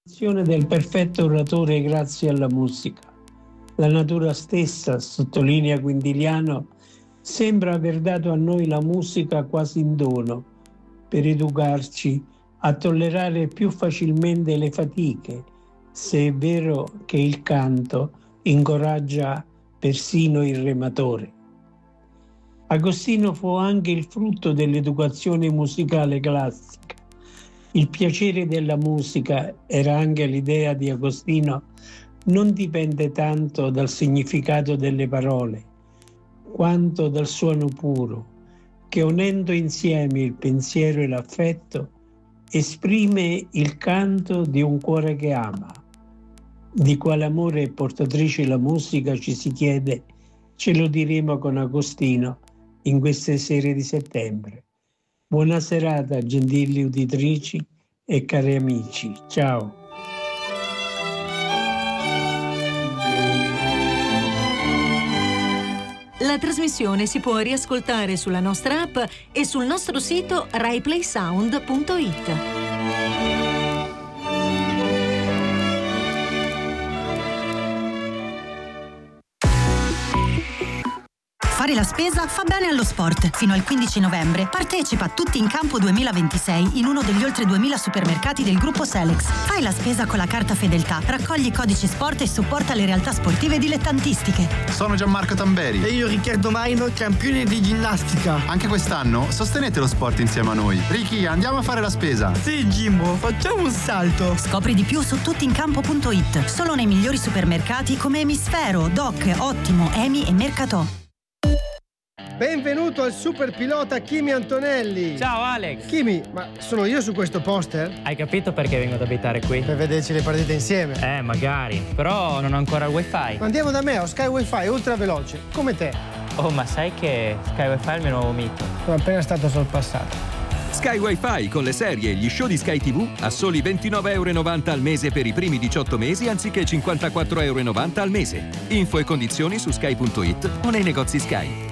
Del perfetto oratore grazie alla musica. La natura stessa, sottolinea Quintiliano, sembra aver dato a noi la musica quasi in dono per educarci a tollerare più facilmente le fatiche, se è vero che il canto incoraggia persino il rematore. Agostino fu anche il frutto dell'educazione musicale classica. Il piacere della musica, era anche l'idea di Agostino, non dipende tanto dal significato delle parole, quanto dal suono puro, che unendo insieme il pensiero e l'affetto, esprime il canto di un cuore che ama. Di quale amore è portatrice la musica, ci si chiede, ce lo diremo con Agostino in queste sere di settembre. Buona serata, gentili uditrici e cari amici. Ciao. La trasmissione si può riascoltare sulla nostra app e sul nostro sito raiplaysound.it. Fare la spesa fa bene allo sport. Fino al 15 novembre partecipa a Tutti in Campo 2026 in uno degli oltre 2000 supermercati del gruppo Selex. Fai la spesa con la carta Fedeltà, raccogli i codici sport e supporta le realtà sportive dilettantistiche. Sono Gianmarco Tamberi. E io Riccardo Maino, campione di ginnastica. Anche quest'anno sostenete lo sport insieme a noi. Ricky, andiamo a fare la spesa. Sì, Jimbo, facciamo un salto. Scopri di più su tuttincampo.it. Solo nei migliori supermercati come Emisfero, Doc, Ottimo, Emi e Mercatò. Benvenuto al super pilota Kimi Antonelli. Ciao Alex. Kimi, ma sono io su questo poster? Hai capito perché vengo ad abitare qui? Per vederci le partite insieme. Magari, però non ho ancora il wifi. Andiamo da me, ho Sky Wi-Fi ultra veloce, come te. Oh, ma sai che Sky Wi-Fi è il mio nuovo mito? Sono appena stato sorpassato. Sky Wi-Fi con le serie e gli show di Sky TV a soli €29,90 al mese per i primi 18 mesi anziché €54,90 al mese. Info e condizioni su sky.it o nei negozi Sky.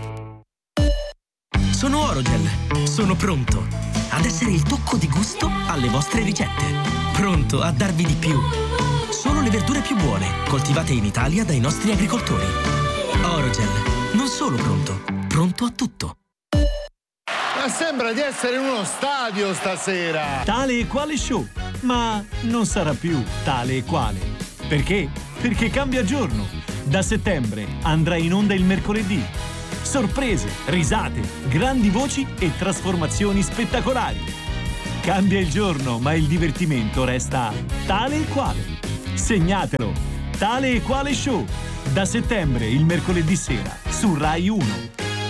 Sono Orogel. Sono pronto ad essere il tocco di gusto alle vostre ricette. Pronto a darvi di più. Solo le verdure più buone, coltivate in Italia dai nostri agricoltori. Orogel. Non solo pronto, pronto a tutto. Ma sembra di essere in uno stadio stasera. Tale e quale show, ma non sarà più tale e quale. Perché? Perché cambia giorno. Da settembre andrà in onda il mercoledì. Sorprese, risate, grandi voci e trasformazioni spettacolari. Cambia il giorno, ma il divertimento resta tale e quale. Segnatelo. Tale e quale show. Da settembre, il mercoledì sera, su Rai 1.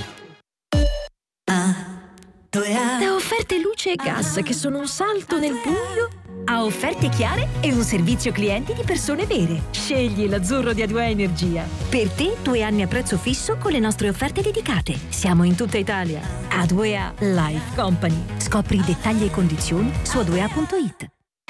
Da offerte luce e gas che sono un salto nel buio a offerte chiare e un servizio clienti di persone vere. Scegli l'azzurro di A2A Energia. Per te 2 anni a prezzo fisso con le nostre offerte dedicate. Siamo in tutta Italia. A2A Life Company. Scopri i dettagli e condizioni su a2a.it.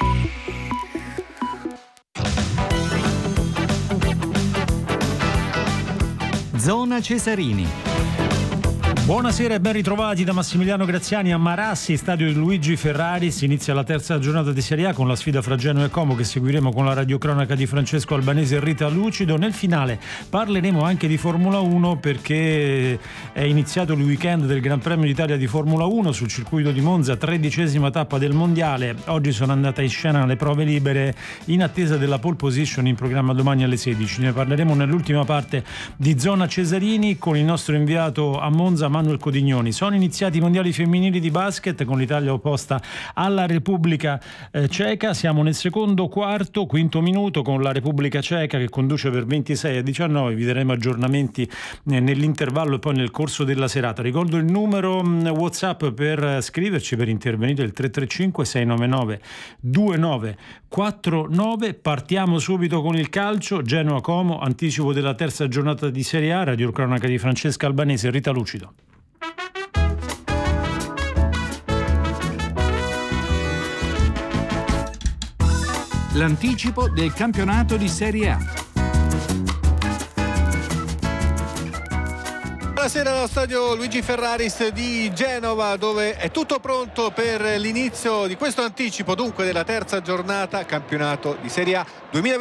Zona Cesarini. Buonasera e ben ritrovati da Massimiliano Graziani a Marassi, stadio di Luigi Ferrari. Si inizia la terza giornata di Serie A con la sfida fra Genoa e Como che seguiremo con la radiocronaca di Francesco Albanese e Rita Lucido. Nel finale parleremo anche di Formula 1 perché è iniziato il weekend del Gran Premio d'Italia di Formula 1 sul circuito di Monza, 13ª tappa del mondiale. Oggi sono andate in scena le prove libere in attesa della pole position in programma domani alle 16. Ne parleremo nell'ultima parte di Zona Cesarini con il nostro inviato a Monza Manuel Codignoni. Sono iniziati i mondiali femminili di basket con l'Italia opposta alla Repubblica Ceca. Siamo nel secondo quarto, quinto minuto con la Repubblica Ceca che conduce per 26-19. Vi daremo aggiornamenti nell'intervallo e poi nel corso della serata. Ricordo il numero WhatsApp per scriverci, per intervenire, il 335 699 2949. Partiamo subito con il calcio. Genoa Como, anticipo della terza giornata di Serie A, radiocronaca di Francesca Albanese e Rita Lucido. L'anticipo del campionato di Serie A. Buonasera dallo stadio Luigi Ferraris di Genova, dove è tutto pronto per l'inizio di questo anticipo dunque della terza giornata campionato di Serie A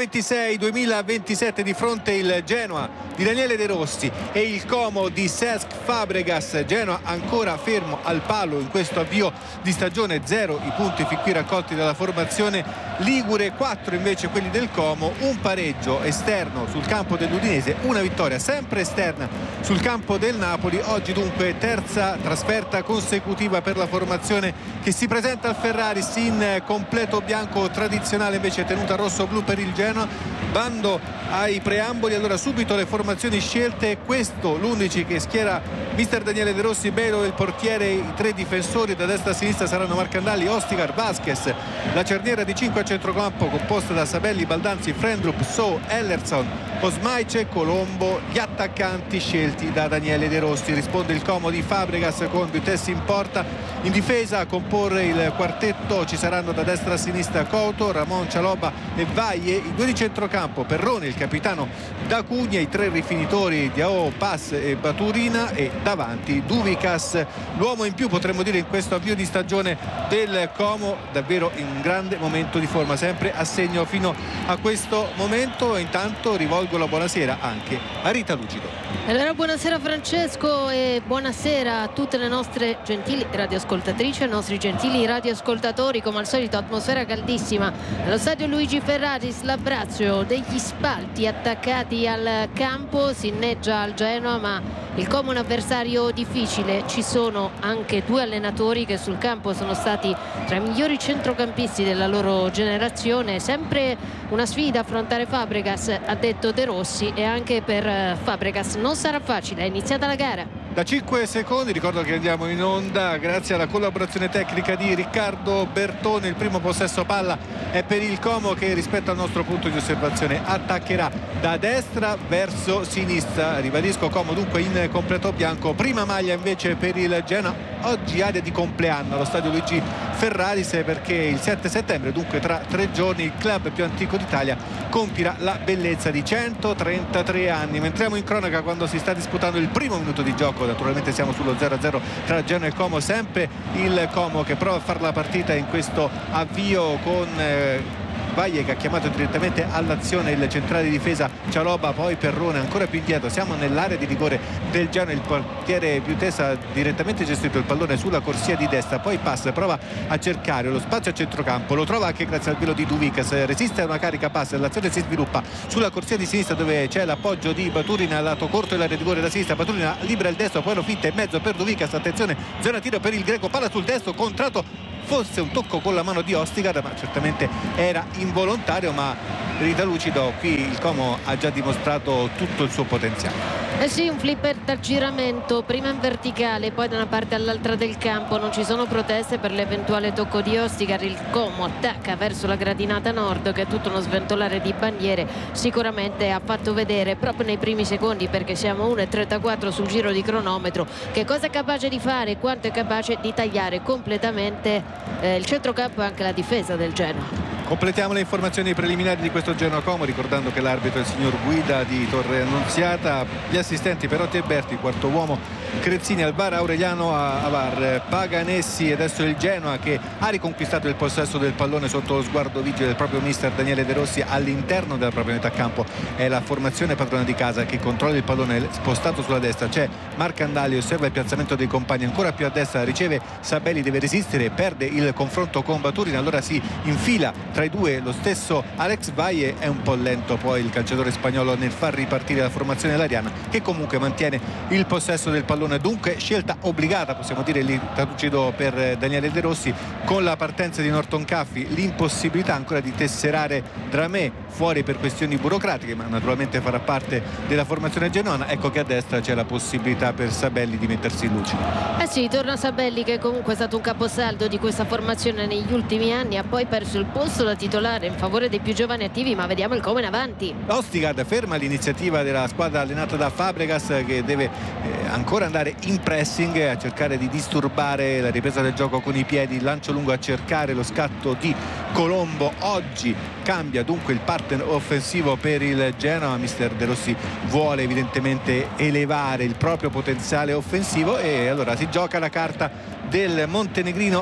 2026-2027. Di fronte il Genoa di Daniele De Rossi e il Como di Cesc Fabregas. Genoa ancora fermo al palo in questo avvio di stagione, 0 i punti fin qui raccolti dalla formazione ligure, 4 invece quelli del Como, un pareggio esterno sul campo dell'Udinese, una vittoria sempre esterna sul campo del Napoli. Oggi dunque terza trasferta consecutiva per la formazione che si presenta al Ferraris in completo bianco tradizionale, invece tenuta rosso-blu per il Genoa. Bando ai preamboli, allora subito le formazioni scelte. Questo l'11 che schiera mister Daniele De Rossi: Belo il portiere, i 3 difensori da destra a sinistra saranno Marcandali, Ostigar, Vasquez, la cerniera di 5 a centrocampo composta da Sabelli, Baldanzi, Frendrup, So, Ellerson, Osmaice, Colombo, gli attaccanti scelti da Daniele De Rossi. Risponde il Como di Fabregas con Vitesse in porta. In difesa a comporre il quartetto ci saranno da destra a sinistra Couto, Ramon, Cialobba e Valle, i 2 di centrocampo Perrone, il capitano D'Acugna, i 3 rifinitori Diao, Pass e Baturina, e davanti Duvikas, l'uomo in più potremmo dire in questo avvio di stagione del Como, davvero in grande momento di forma, sempre a segno fino a questo momento. Intanto rivolgo la buonasera anche a Rita Lucido. Allora, buonasera Francesco e buonasera a tutte le nostre gentili radioascoltatrici e ai nostri gentili radioascoltatori. Come al solito atmosfera caldissima allo stadio Luigi Ferraris, l'abbraccio degli spalti attaccati al campo, si inneggia al Genoa, ma il Como è un avversario difficile. Ci sono anche 2 allenatori che sul campo sono stati tra i migliori centrocampisti della loro generazione. Sempre una sfida affrontare Fabregas, ha detto De Rossi, e anche per Fabregas non sarà facile. È iniziata la gara. Da 5 secondi, ricordo che andiamo in onda grazie alla collaborazione tecnica di Riccardo Bertone. Il primo possesso palla è per il Como, che rispetto al nostro punto di osservazione attaccherà da destra verso sinistra. Ribadisco, Como dunque in completo bianco. Prima maglia invece per il Genoa, oggi aria di compleanno allo stadio Luigi Ferraris, perché il 7 settembre, dunque tra 3 giorni, il club più antico d'Italia compirà la bellezza di 133 anni. Ma entriamo in cronaca quando si sta disputando il primo minuto di gioco. Naturalmente siamo sullo 0-0 tra Genoa e Como, sempre il Como che prova a fare la partita in questo avvio con Valle che ha chiamato direttamente all'azione il centrale di difesa Cialobba, poi Perrone ancora più indietro. Siamo nell'area di rigore del Genoa, il portiere Piutesa ha direttamente gestito il pallone sulla corsia di destra, poi passa, prova a cercare lo spazio a centrocampo, lo trova anche grazie al velo di Duvikas, resiste a una carica pass, l'azione si sviluppa sulla corsia di sinistra dove c'è l'appoggio di Baturina, lato corto dell'area di rigore da sinistra. Baturina libera il destro, poi lo fitta in mezzo per Duvikas, attenzione, zona tiro per il greco, palla sul destro, contratto, forse un tocco con la mano di Ostigar, ma certamente era involontario. Ma Rita Lucido, qui il Como ha già dimostrato tutto il suo potenziale. Eh sì, un flipper dal giramento, prima in verticale, poi da una parte all'altra del campo. Non ci sono proteste per l'eventuale tocco di Ostigar. Il Como attacca verso la gradinata nord, che è tutto uno sventolare di bandiere. Sicuramente ha fatto vedere proprio nei primi secondi, perché siamo 1:34 sul giro di cronometro, che cosa è capace di fare, quanto è capace di tagliare completamente il centrocampo e anche la difesa del Genoa. Completiamo le informazioni preliminari di questo Genoa Como, ricordando che l'arbitro è il signor Guida di Torre Annunziata, gli assistenti Perotti e Berti, quarto uomo Crezzini al VAR, Aureliano Avar, Paganessi. E adesso il Genoa che ha riconquistato il possesso del pallone sotto lo sguardo vigile del proprio mister Daniele De Rossi all'interno della propria metà campo. È la formazione padrona di casa che controlla il pallone spostato sulla destra. C'è Marcandali, osserva il piazzamento dei compagni, ancora più a destra riceve Sabelli, deve resistere, perde il confronto con Baturina, allora si infila tra i due lo stesso Alex Valle. È un po' lento poi il calciatore spagnolo nel far ripartire la formazione lariana, che comunque mantiene il possesso del pallone. Dunque scelta obbligata, possiamo dire, lì traducido per Daniele De Rossi, con la partenza di Norton Caffi, l'impossibilità ancora di tesserare Dramé fuori per questioni burocratiche, ma naturalmente farà parte della formazione genoana. Ecco che a destra c'è la possibilità per Sabelli di mettersi in luce. Eh sì, torna Sabelli, che comunque è stato un caposaldo di questa formazione negli ultimi anni, ha poi perso il posto da titolare in favore dei più giovani attivi, ma vediamo il Como in avanti. Ostigar ferma l'iniziativa della squadra allenata da Fabregas, che deve ancora andare in pressing a cercare di disturbare la ripresa del gioco con i piedi, il lancio lungo a cercare lo scatto di Colombo. Oggi cambia dunque il partner offensivo per il Genoa. Mister De Rossi vuole evidentemente elevare il proprio potenziale offensivo e allora si gioca la carta del montenegrino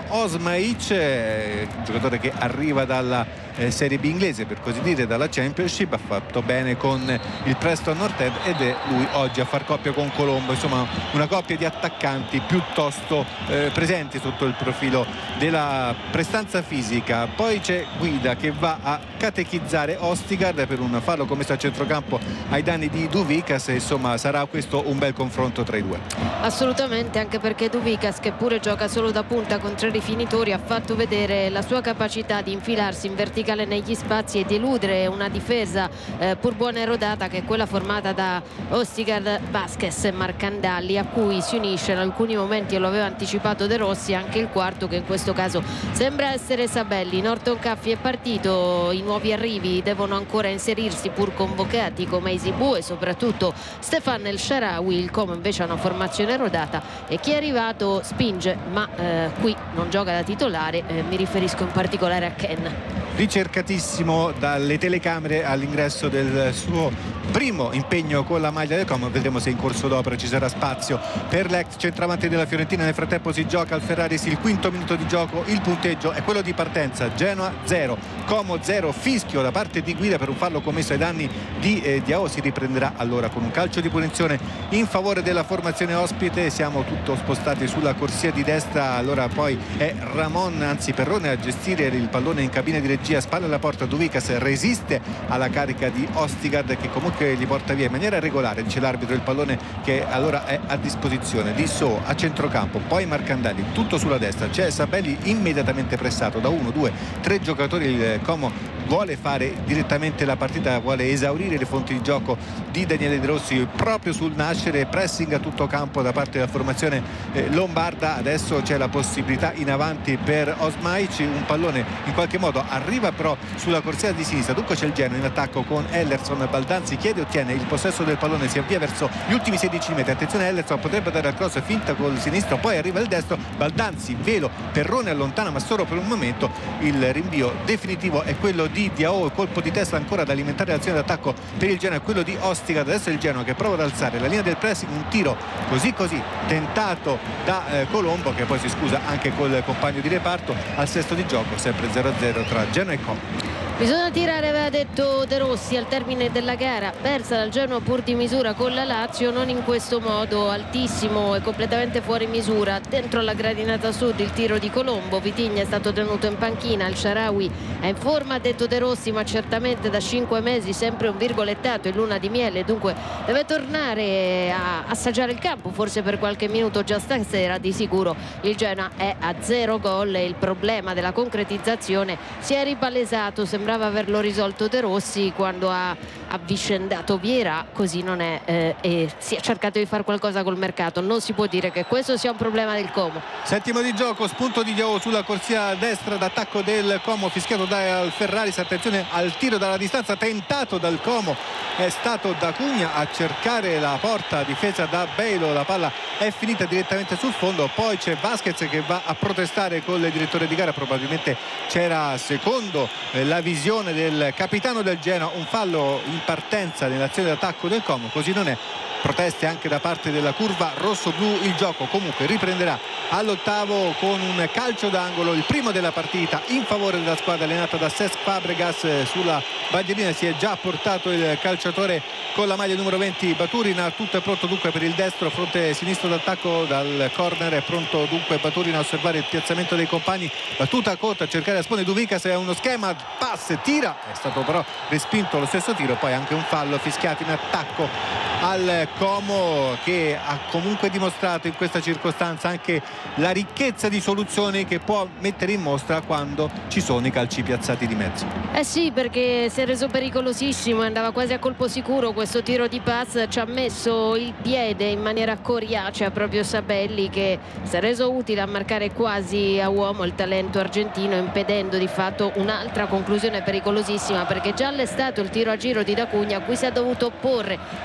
Osmaic, giocatore che arriva dalla Serie B inglese, per così dire, dalla Championship. Ha fatto bene con il Preston North End ed è lui oggi a far coppia con Colombo. Insomma, una coppia di attaccanti piuttosto presenti sotto il profilo della prestanza fisica. Poi c'è Guida che va a catechizzare Ostigard per un fallo commesso a centrocampo ai danni di Douvikas. Insomma, sarà questo un bel confronto tra i due. Assolutamente, anche perché Douvikas, che pure gioca solo da punta con 3 rifinitori, ha fatto vedere la sua capacità di infilarsi in verticale negli spazi e di eludere una difesa pur buona e rodata, che è quella formata da Ostigard, Vasquez e Marcandalli, a cui si unisce in alcuni momenti, e lo aveva anticipato De Rossi, anche il quarto, che in questo caso sembra essere Sabelli. Norton Caffi è partito, i nuovi arrivi devono ancora inserirsi pur convocati come Isibu e soprattutto Stefan El Shaarawy. Il Como invece ha una formazione rodata e chi è arrivato spinge, ma qui non gioca da titolare, mi riferisco in particolare a Ken. Ricercatissimo dalle telecamere all'ingresso del suo primo impegno con la maglia del Como. Vedremo se in corso d'opera ci sarà spazio per l'ex centravanti della Fiorentina. Nel frattempo si gioca al Ferraris il quinto minuto di gioco. Il punteggio è quello di partenza: Genoa 0, Como 0. Fischio da parte di Guida per un fallo commesso ai danni di Diao. Si riprenderà allora con un calcio di punizione in favore della formazione ospite. Siamo tutto spostati sulla corsia di destra. Allora poi è Ramon, anzi Perrone, a gestire il pallone in cabina di regia. Spalle alla porta, Douvikas resiste alla carica di Ostigard, che comunque li porta via in maniera regolare. Dice l'arbitro, il pallone che allora è a disposizione di So a centrocampo, poi Marcandalli, tutto sulla destra. C'è Sabelli immediatamente pressato da 1, 2, 3 giocatori. Il Como vuole fare direttamente la partita, vuole esaurire le fonti di gioco di Daniele De Rossi proprio sul nascere. Pressing a tutto campo da parte della formazione lombarda. Adesso c'è la possibilità in avanti per Osmaic, un pallone in qualche modo arriva però sulla corsia di sinistra. Dunque c'è il Genoa in attacco con Ellerson. Baldanzi chiede, ottiene il possesso del pallone, si avvia verso gli ultimi 16 metri. Attenzione, Ellerson potrebbe dare al cross, finta col sinistro, poi arriva il destro. Baldanzi, velo, Perrone allontana ma solo per un momento. Il rinvio definitivo è quello di Diao, colpo di testa ancora da alimentare l'azione d'attacco per il Genoa, quello di Ostigard. Adesso è il Genoa che prova ad alzare la linea del pressing, un tiro così tentato da Colombo, che poi si scusa anche col compagno di reparto. Al sesto di gioco sempre 0-0 tra Genoa e Como. Bisogna tirare, aveva detto De Rossi al termine della gara, persa dal Genoa pur di misura con la Lazio, non in questo modo, altissimo e completamente fuori misura. Dentro la gradinata sud il tiro di Colombo, Vitigna è stato tenuto in panchina, El Shaarawy è in forma, ha detto De Rossi, ma certamente da 5 mesi sempre un virgolettato in luna di miele, dunque deve tornare a assaggiare il campo, forse per qualche minuto già stasera. Di sicuro il Genoa è a 0 gol e il problema della concretizzazione si è ripalesato. Sembrava averlo risolto De Rossi quando ha avvicendato Vieira, così non è, e si è cercato di fare qualcosa col mercato. Non si può dire che questo sia un problema del Como. Settimo di gioco, spunto di Diao sulla corsia destra d'attacco del Como, fischiato dal Ferraris. Attenzione al tiro dalla distanza tentato dal Como, è stato D'Acunha a cercare la porta difesa da Beilo, la palla è finita direttamente sul fondo. Poi c'è Vasquez che va a protestare con il direttore di gara, probabilmente c'era, secondo la visione del capitano del Genoa, un fallo in partenza nell'azione d'attacco del Como. Così non è, proteste anche da parte della curva rossoblu. Il gioco comunque riprenderà all'ottavo con un calcio d'angolo, il primo della partita in favore della squadra allenata da Cesc Fabregas. Sulla bandierina si è già portato il calciatore con la maglia numero 20 Baturina. Tutto è pronto dunque per il destro, fronte sinistro d'attacco dal corner. È pronto dunque Baturina a osservare il piazzamento dei compagni, battuta corta a cercare la sponda di Douvikas, è uno schema, pass, tira, è stato però respinto lo stesso tiro. Poi anche un fallo fischiato in attacco al Como, che ha comunque dimostrato in questa circostanza anche la ricchezza di soluzioni che può mettere in mostra quando ci sono i calci piazzati di mezzo. Eh sì, perché si è reso pericolosissimo, andava quasi a colpo sicuro questo tiro di pass, ci ha messo il piede in maniera coriacea proprio Sabelli, che si è reso utile a marcare quasi a uomo il talento argentino, impedendo di fatto un'altra conclusione pericolosissima, perché già all'estato il tiro a giro di D'Acunha, a cui si è dovuto opporre in qualche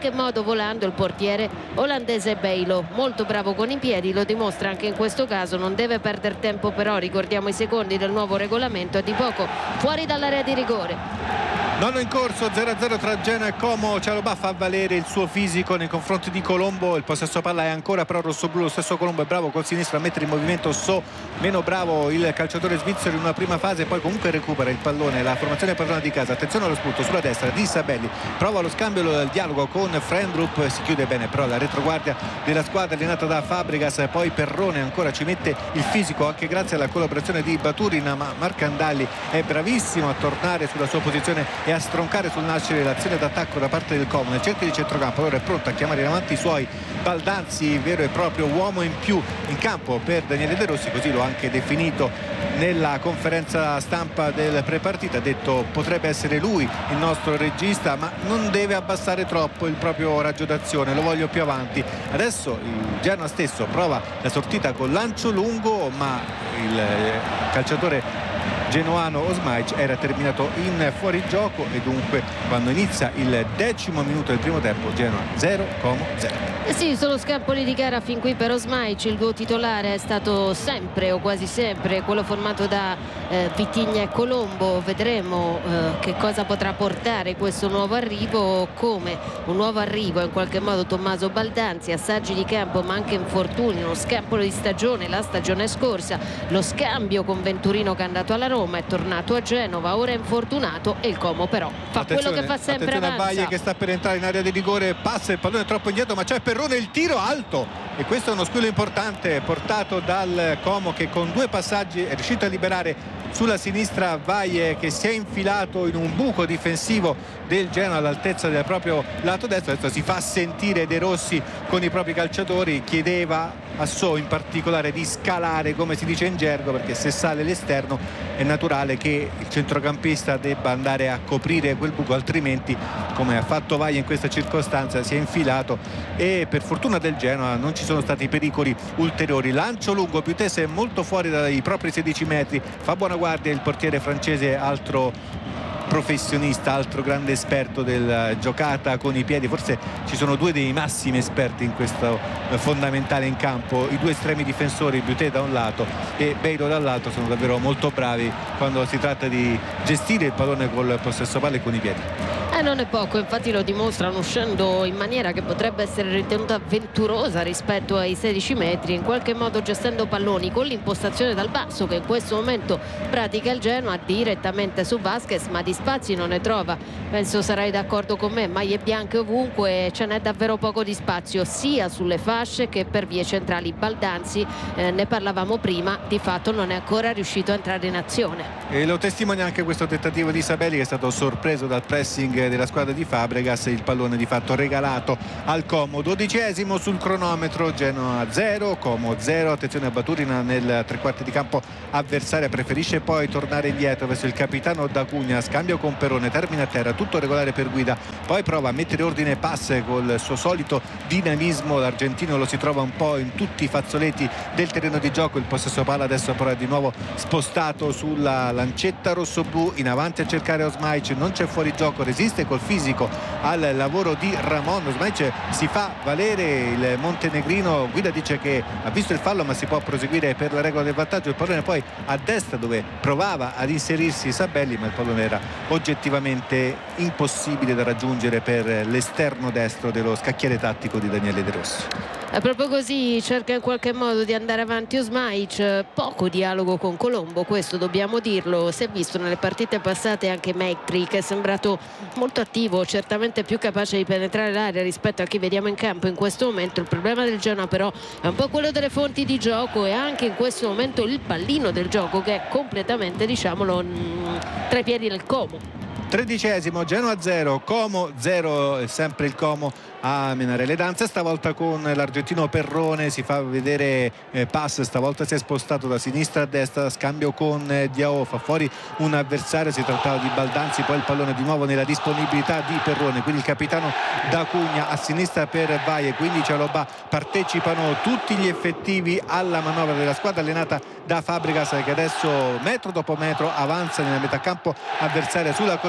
qualche modo volando il portiere olandese Bijlo, molto bravo con i piedi, lo dimostra anche in questo caso, non deve perdere tempo però, ricordiamo i secondi del nuovo regolamento, è di poco fuori dall'area di rigore. Nono in corso, 0-0 tra Genoa e Como. Cialobà fa valere il suo fisico nei confronti di Colombo, il possesso palla è ancora però rossoblu, lo stesso Colombo è bravo col sinistro a mettere in movimento meno bravo il calciatore svizzero in una prima fase, poi comunque recupera il pallone, la formazione padrona di casa, attenzione allo spunto sulla destra di Sabelli, prova lo scambio, il dialogo con Frendrup, si chiude bene però la retroguardia della squadra allenata da Fabregas, poi Perrone ancora ci mette il fisico anche grazie alla collaborazione di Baturin, ma Marcandalli è bravissimo a tornare sulla sua posizione e a stroncare sul nascere l'azione d'attacco da parte del Como nel cerchio di centrocampo. Allora è pronto a chiamare in avanti i suoi Baldanzi, vero e proprio uomo in più in campo per Daniele De Rossi, così l'ho anche definito nella conferenza stampa del prepartita, ha detto potrebbe essere lui il nostro regista, ma non deve abbassare troppo il proprio raggio d'azione, lo voglio più avanti. Adesso il Genoa stesso prova la sortita con lancio lungo, ma il calciatore genoano Osmaic era terminato in fuorigioco e dunque quando inizia il 10° minuto del primo tempo Genoa 0, Como 0. Sì, sono scampoli di gara fin qui per Osmaic, il duo titolare è stato sempre o quasi sempre quello formato da Vitigna e Colombo, vedremo che cosa potrà portare questo nuovo arrivo, come un nuovo arrivo in qualche modo Tommaso Baldanzi, assaggi di campo ma anche infortuni, uno scampolo di stagione la stagione scorsa, lo scambio con Venturino che è andato alla Roma, è tornato a Genova, ora è infortunato e il Como però fa quello che fa sempre, attenzione avanza. a Baie che sta per entrare in area di rigore, passa il pallone troppo indietro ma c'è Perrone, il tiro alto e questo è uno squillo importante portato dal Como che con due passaggi è riuscito a liberare sulla sinistra Baie che si è infilato in un buco difensivo del Genoa all'altezza del proprio lato destro. Adesso si fa sentire De Rossi con i propri calciatori, chiedeva a in particolare di scalare come si dice in gergo, perché se sale l'esterno è naturale che il centrocampista debba andare a coprire quel buco, altrimenti come ha fatto Valle in questa circostanza si è infilato e per fortuna del Genoa non ci sono stati pericoli ulteriori. Lancio lungo, Piutese è molto fuori dai propri 16 metri, fa buona guardia il portiere francese, altro professionista, altro grande esperto del giocata con i piedi, forse ci sono due dei massimi esperti in questo fondamentale in campo, i due estremi difensori, Buté da un lato e Beiro dall'altro, sono davvero molto bravi quando si tratta di gestire il pallone col possesso palla e con i piedi. Non è poco, infatti lo dimostrano uscendo in maniera che potrebbe essere ritenuta avventurosa rispetto ai 16 metri, in qualche modo gestendo palloni con l'impostazione dal basso che in questo momento pratica il Genoa direttamente su Vasquez, ma di spazi non ne trova. Penso sarai d'accordo con me, maglie bianche ovunque, ce n'è davvero poco di spazio sia sulle fasce che per vie centrali. Baldanzi, ne parlavamo prima, di fatto non è ancora riuscito a entrare in azione. E lo testimonia anche questo tentativo di Sabelli che è stato sorpreso dal pressing della squadra di Fabregas, il pallone di fatto regalato al Como. 12° sul cronometro, Genoa 0, Como 0. Attenzione a Baturina nel tre quarti di campo avversaria, preferisce poi tornare indietro verso il capitano D'Acugna, scambio con Perrone, termina a terra, tutto regolare per Guida, poi prova a mettere ordine passe col suo solito dinamismo, l'argentino lo si trova un po' in tutti i fazzoletti del terreno di gioco, il possesso palla adesso però è di nuovo spostato sulla lancetta rossoblu, in avanti a cercare Osmaic, non c'è fuori gioco, resiste col fisico al lavoro di Ramon. Osmaic si fa valere il montenegrino, Guida dice che ha visto il fallo ma si può proseguire per la regola del vantaggio, il pallone poi a destra dove provava ad inserirsi Sabelli ma il pallone era oggettivamente impossibile da raggiungere per l'esterno destro dello scacchiere tattico di Daniele De Rossi. È proprio così, cerca in qualche modo di andare avanti Osmaic, poco dialogo con Colombo, questo dobbiamo dirlo, si è visto nelle partite passate anche Mekri che è sembrato molto attivo, certamente più capace di penetrare l'area rispetto a chi vediamo in campo in questo momento. Il problema del Genoa però è un po' quello delle fonti di gioco e anche in questo momento il pallino del gioco che è completamente, diciamolo, tra i piedi del Como. 13°, Genoa 0, Como 0, sempre il Como a menare le danze, stavolta con l'argentino Perrone, si fa vedere pass, stavolta si è spostato da sinistra a destra, scambio con Diao, fa fuori un avversario, si trattava di Baldanzi, poi il pallone di nuovo nella disponibilità di Perrone, quindi il capitano D'Acugna a sinistra per Valle, quindi Cialobà, partecipano tutti gli effettivi alla manovra della squadra allenata da Fabregas che adesso metro dopo metro avanza nella metà campo avversaria sulla corsia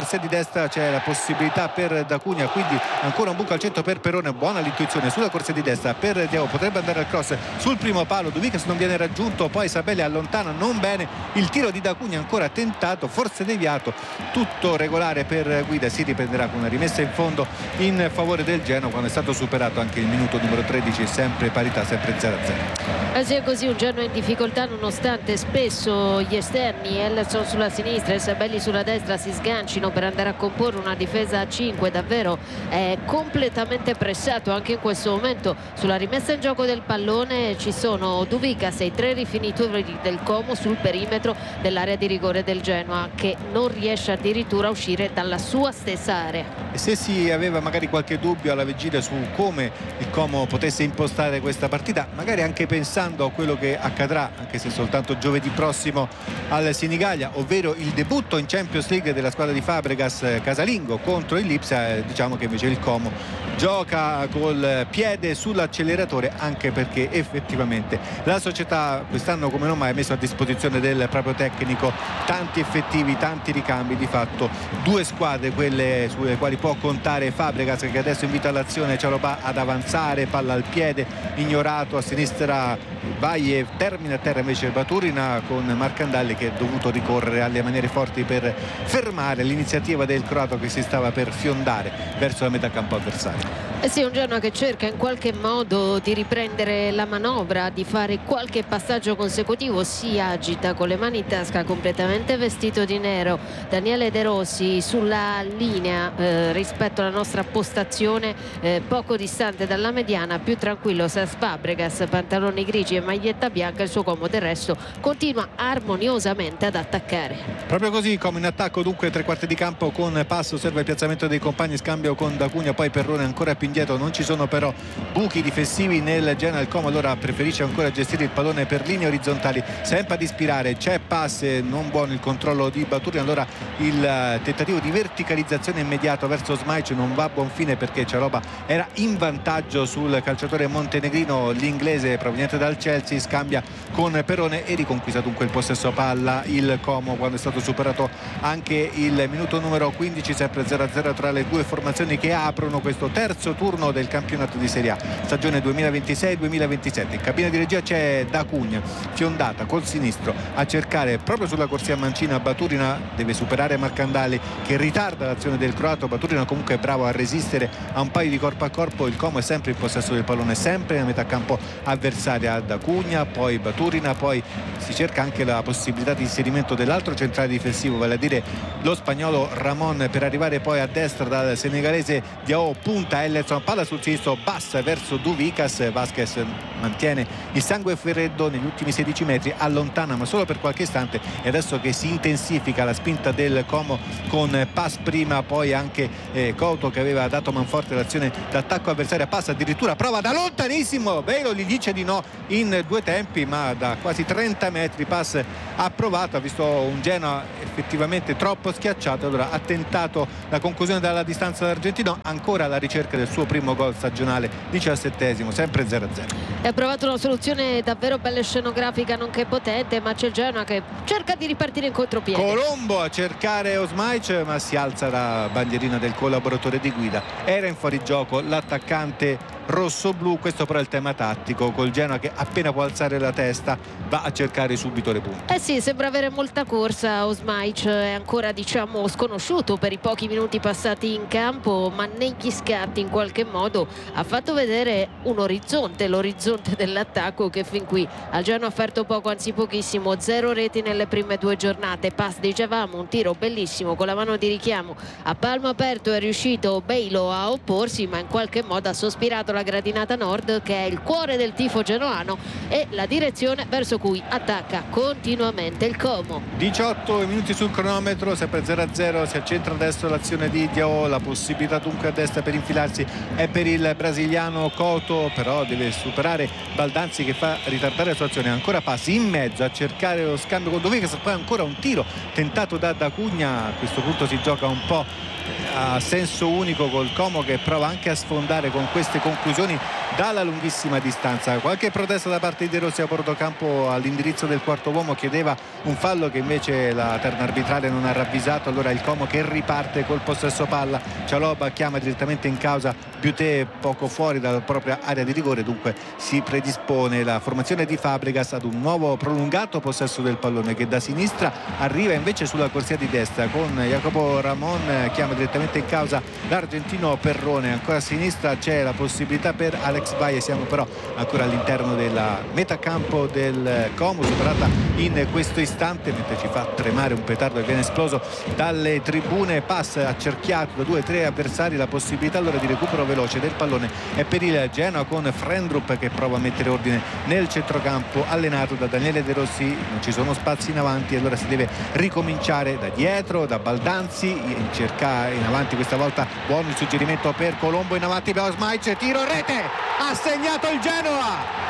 corsia di destra c'è la possibilità per D'Acunha, quindi ancora un buco al centro per Perone, buona l'intuizione sulla corsia di destra per Diao, potrebbe andare al cross sul primo palo, Duvicas non viene raggiunto, poi Sabelli allontana non bene, il tiro di D'Acunha ancora tentato, forse deviato, tutto regolare per Guida, si riprenderà con una rimessa in fondo in favore del Genoa quando è stato superato anche il minuto numero 13, sempre parità, sempre 0-0. Se è così un Genoa in difficoltà nonostante spesso gli esterni, Ellerson sulla sinistra e Sabelli sulla destra si sgancino per andare a comporre una difesa a 5, davvero è completamente pressato anche in questo momento. Sulla rimessa in gioco del pallone ci sono Duvicas e i 3 rifinitori del Como sul perimetro dell'area di rigore del Genoa, che non riesce addirittura a uscire dalla sua stessa area. E se si aveva magari qualche dubbio alla vigilia su come il Como potesse impostare questa partita, magari anche pensando a quello che accadrà, anche se soltanto giovedì prossimo, al Senigallia, ovvero il debutto in Champions League della squadra di Fabregas casalingo contro il Lipsia, diciamo che invece il Como gioca col piede sull'acceleratore, anche perché effettivamente la società quest'anno come non mai ha messo a disposizione del proprio tecnico tanti effettivi, tanti ricambi, di fatto 2 squadre quelle sulle quali può contare Fabregas, che adesso invita l'azione Cialobà ad avanzare, palla al piede, ignorato a sinistra vai e termina a terra invece Baturina, con Marcandalli che è dovuto ricorrere alle maniere forti per fermare l'iniziativa del croato che si stava per fiondare verso la metà campo avversaria. Sì, un Genoa che cerca in qualche modo di riprendere la manovra, di fare qualche passaggio consecutivo, si agita con le mani in tasca, completamente vestito di nero, Daniele De Rossi sulla linea rispetto alla nostra postazione, poco distante dalla mediana, più tranquillo Cesc Fabregas, pantaloni grigi e maglietta bianca, il suo Como del resto continua armoniosamente ad attaccare. Proprio così, come in attacco dunque 3/4 di campo con passo, osserva il piazzamento dei compagni, scambio con D'Acunha, poi Perrone ancora più indietro, non ci sono però buchi difensivi nel Genoa, il Como allora preferisce ancora gestire il pallone per linee orizzontali, sempre ad ispirare, c'è passe, non buono il controllo di Baturina, allora il tentativo di verticalizzazione immediato verso Smaic non va a buon fine perché Cialobà era in vantaggio sul calciatore montenegrino, l'inglese proveniente dal Chelsea, scambia con Perone e riconquista dunque il possesso palla il Como quando è stato superato anche il minuto numero 15, sempre 0-0 tra le due formazioni che aprono questo terzo turno del campionato di Serie A stagione 2026-2027. In cabina di regia c'è D'Acunha, fiondata col sinistro a cercare proprio sulla corsia mancina Baturina, deve superare Marcandali che ritarda l'azione del croato, Baturina comunque è bravo a resistere a un paio di corpo a corpo, il Como è sempre in possesso del pallone, sempre nella metà campo avversaria, D'Acunha, poi Baturina, poi si cerca anche la possibilità di inserimento dell'altro centrale difensivo, vale a dire lo spagnolo Ramon, per arrivare poi a destra dal senegalese Diao, punta Ellerson, palla sul sinistro bassa verso Duvicas, Vasquez mantiene il sangue freddo negli ultimi 16 metri, allontana ma solo per qualche istante, e adesso che si intensifica la spinta del Como con pass prima, poi anche Couto che aveva dato manforte all'azione d'attacco avversaria, passa addirittura, prova da lontanissimo, Beilo gli dice di no in 2 tempi, ma da quasi 30 metri pass approvato, ha visto un Genoa effettivamente troppo schiacciato, allora ha tentato la conclusione dalla distanza dell'argentino, ancora alla ricerca del suo primo gol stagionale, 17esimo, sempre 0-0. E ha provato una soluzione davvero bella e scenografica, nonché potente, ma c'è il Genoa che cerca di ripartire in contropiede. Colombo a cercare Osmaic, ma si alza la bandierina del collaboratore di Guida, era in fuorigioco l'attaccante rosso-blu, questo però è il tema tattico, col Genoa che appena può alzare la testa va a cercare subito le punte. Eh sì, sembra avere molta corsa Osmaic, è ancora diciamo sconosciuto per i pochi minuti passati in campo, ma negli scatti in qualche modo ha fatto vedere un orizzonte, l'orizzonte dell'attacco che fin qui al Genoa ha offerto poco, anzi pochissimo, 0 reti nelle prime 2 giornate, pass dicevamo, un tiro bellissimo con la mano di richiamo a palmo aperto, è riuscito Beilo a opporsi, ma in qualche modo ha sospirato la gradinata nord che è il cuore del tifo genoano e la direzione verso cui attacca continuamente il Como. 18 minuti sul cronometro, sempre 0-0, si accentra adesso l'azione di Diao, la possibilità dunque a destra per infilarsi è per il brasiliano Couto, però deve superare Baldanzi che fa ritardare la sua azione, ancora passi in mezzo a cercare lo scambio con Dovicas, poi ancora un tiro tentato da D'Acunha, a questo punto si gioca un po' a senso unico col Como che prova anche a sfondare con queste conclusioni dalla lunghissima distanza. Qualche protesta da parte di De Rossi a bordo campo all'indirizzo del quarto uomo, chiedeva un fallo che invece la terna arbitrale non ha ravvisato. Allora il Como che riparte col possesso palla, Cialoba chiama direttamente in causa Buté poco fuori dalla propria area di rigore, dunque si predispone la formazione di Fabregas ad un nuovo prolungato possesso del pallone che da sinistra arriva invece sulla corsia di destra con Jacopo Ramon, chiama direttamente in causa l'argentino Perrone. Ancora a sinistra c'è la possibilità per Alex Valle, siamo però ancora all'interno della metacampo del Como, superata in questo istante mentre ci fa tremare un petardo che viene esploso dalle tribune. Passa accerchiato da 2-3 avversari, la possibilità allora di recupero veloce del pallone è per il Genoa con Frendrup che prova a mettere ordine nel centrocampo, allenato da Daniele De Rossi. Non ci sono spazi in avanti, allora si deve ricominciare da dietro, da Baldanzi, cerca in avanti questa volta. Buono il suggerimento per Colombo in avanti per Osmaic, tiro rete, ha segnato il Genoa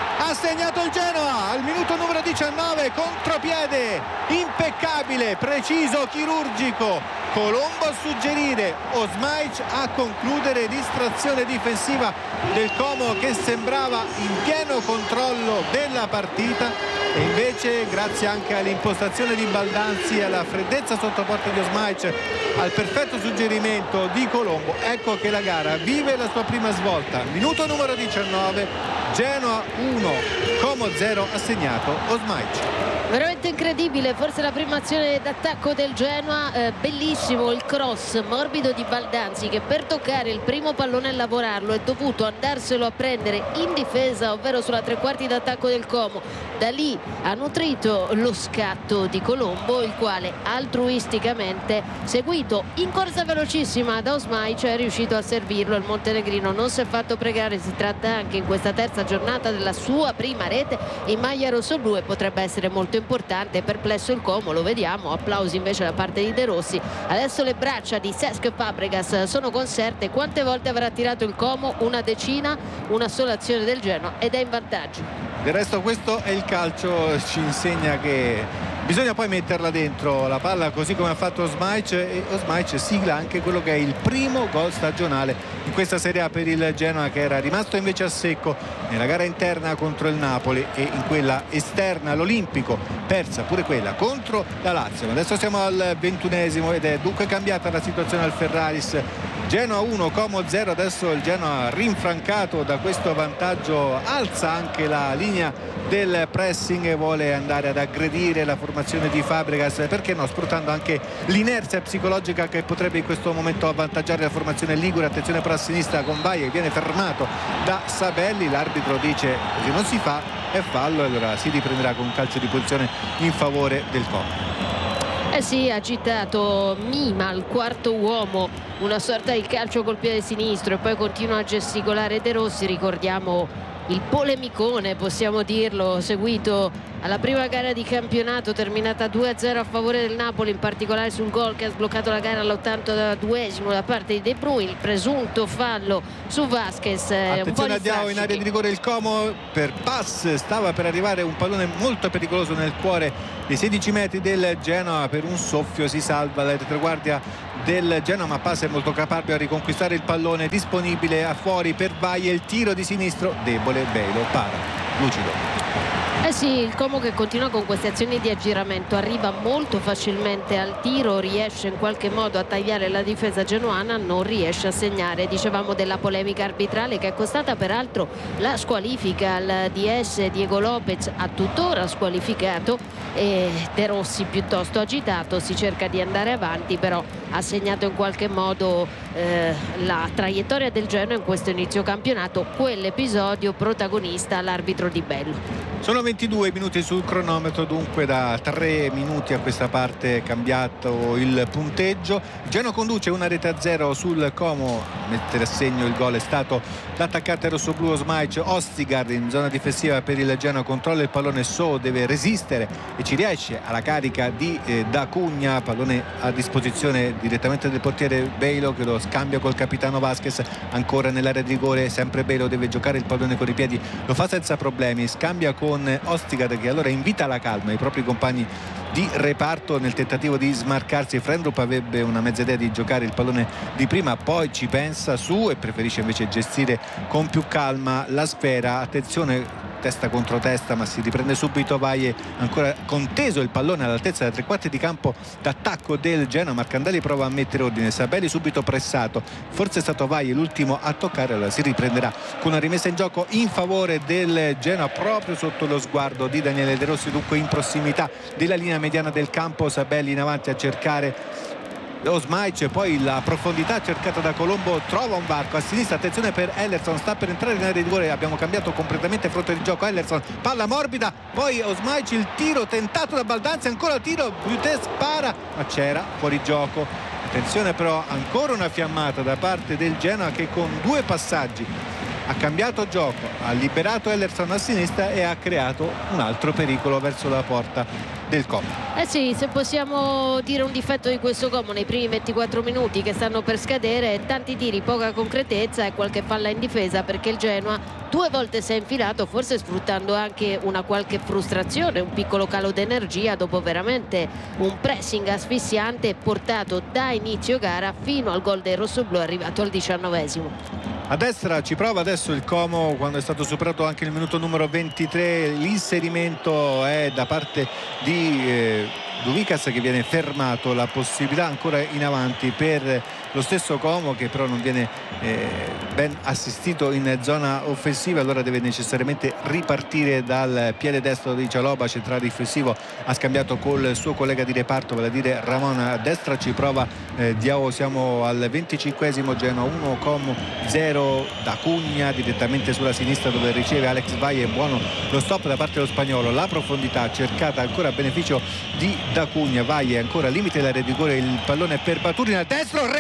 al minuto numero 19, contropiede impeccabile, preciso, chirurgico. Colombo a suggerire, Osmaic a concludere, distrazione difensiva del Como che sembrava in pieno controllo della partita e invece grazie anche all'impostazione di Baldanzi e alla freddezza sotto porta di Osmaic, al perfetto suggerimento di Colombo, ecco che la gara vive la sua prima svolta. Minuto numero 19, Genoa 1, Como 0, ha segnato Osmaic. Veramente incredibile, forse la prima azione d'attacco del Genoa, bellissimo il cross morbido di Baldanzi che per toccare il primo pallone e lavorarlo è dovuto andarselo a prendere in difesa, ovvero sulla tre quarti d'attacco del Como. Da lì ha nutrito lo scatto di Colombo, il quale altruisticamente, seguito in corsa velocissima da Osmaic, è riuscito a servirlo. Il montenegrino non si è fatto pregare, si tratta anche in questa terza giornata della sua prima rete in maglia rossoblu e potrebbe essere molto importante. Perplesso il Como, lo vediamo, applausi invece da parte di De Rossi. Adesso le braccia di Cesc Fabregas sono conserte. Quante volte avrà tirato il Como? Una decina, una sola azione del Genoa ed è in vantaggio. Del resto questo è il calcio, ci insegna che bisogna poi metterla dentro la palla così come ha fatto Osmaic, e Osmaic sigla anche quello che è il primo gol stagionale in questa Serie A per il Genoa, che era rimasto invece a secco nella gara interna contro il Napoli e in quella esterna l'Olimpico, persa pure quella contro la Lazio. Adesso siamo al 21esimo ed è dunque cambiata la situazione al Ferraris. Genoa 1, Como 0, adesso il Genoa rinfrancato da questo vantaggio alza anche la linea del pressing e vuole andare ad aggredire la formazione di Fabregas, perché no, sfruttando anche l'inerzia psicologica che potrebbe in questo momento avvantaggiare la formazione ligure. Attenzione per la sinistra con Valle che viene fermato da Sabelli, l'arbitro dice così non si fa, è fallo, e allora si riprenderà con un calcio di posizione in favore del Como. Sì, agitato, mima il quarto uomo una sorta di calcio col piede sinistro e poi continua a gesticolare De Rossi. Ricordiamo il polemicone, possiamo dirlo, seguito alla prima gara di campionato, terminata 2-0 a favore del Napoli, in particolare sul gol che ha sbloccato la gara all'82esimo da parte di De Bruyne, il presunto fallo su Vasquez. Attenzione a Diao in area di rigore il Como per pass, stava per arrivare un pallone molto pericoloso nel cuore dei 16 metri del Genoa, per un soffio si salva la retroguardia del Genoa, ma passa è molto caparbio a riconquistare il pallone, disponibile a fuori per Valle, il tiro di sinistro debole, Beilo para, lucido. Sì, il Como che continua con queste azioni di aggiramento, arriva molto facilmente al tiro, riesce in qualche modo a tagliare la difesa genuana, non riesce a segnare. Dicevamo della polemica arbitrale che è costata peraltro la squalifica al DS. Diego Lopez ha tuttora squalificato e De Rossi piuttosto agitato, si cerca di andare avanti, però ha segnato in qualche modo la traiettoria del Genoa in questo inizio campionato, quell'episodio protagonista l'arbitro Di Bello. Sono 22 minuti sul cronometro, dunque da 3 minuti a questa parte è cambiato il punteggio. Il Genoa conduce 1-0 sul Como. A mettere a segno il gol è stato l'attaccante rossoblu Osmaic. Ostigard in zona difensiva per il Genoa, controlla il pallone, deve resistere e ci riesce alla carica di D'Acugna, pallone a disposizione direttamente del portiere Beilo che lo scambia col capitano Vasquez, ancora nell'area di rigore, sempre Beilo deve giocare il pallone con i piedi, lo fa senza problemi, scambia con Ostigard che allora invita alla calma i propri compagni di reparto nel tentativo di smarcarsi. Frendrup avrebbe una mezza idea di giocare il pallone di prima, poi ci pensa su e preferisce invece gestire con più calma la sfera. Attenzione, testa contro testa, ma si riprende subito Valle, ancora conteso il pallone all'altezza dei 3/4 di campo d'attacco del Genoa. Marcandali prova a mettere ordine, Sabelli subito pressato, forse è stato Valle l'ultimo a toccare, allora si riprenderà con una rimessa in gioco in favore del Genoa proprio sotto lo sguardo di Daniele De Rossi, dunque in prossimità della linea mediana del campo. Sabelli in avanti a cercare Osmaic, poi la profondità cercata da Colombo, trova un varco a sinistra, attenzione per Ellerson, sta per entrare in area di rigore, abbiamo cambiato completamente fronte di gioco. Ellerson, palla morbida, poi Osmaic, il tiro tentato da Baldanzi, ancora tiro, Butet spara, ma c'era fuori gioco. Attenzione però, ancora una fiammata da parte del Genoa che con 2 passaggi ha cambiato gioco, ha liberato Ellerson a sinistra e ha creato un altro pericolo verso la porta del Como. Sì, se possiamo dire un difetto di questo Como nei primi 24 minuti che stanno per scadere, tanti tiri, poca concretezza e qualche palla in difesa, perché il Genoa 2 volte si è infilato, forse sfruttando anche una qualche frustrazione, un piccolo calo d'energia dopo veramente un pressing asfissiante portato da inizio gara fino al gol dei rossoblù arrivato al 19esimo. A destra ci prova adesso il Como quando è stato superato anche il minuto numero 23. L'inserimento è da parte di Duvicas che viene fermato, la possibilità ancora in avanti per lo stesso Como che però non viene ben assistito in zona offensiva, allora deve necessariamente ripartire dal piede destro di Cialoba, centrale difensivo, ha scambiato col suo collega di reparto, vale a dire Ramon. A destra ci prova Diao, siamo al 25esimo, Genoa 1 Como 0, da Cugna direttamente sulla sinistra dove riceve Alex Valle, buono lo stop da parte dello spagnolo, la profondità cercata ancora a beneficio di Da Cugna. Valle ancora limite l'area di rigore, il pallone per Baturina al destro,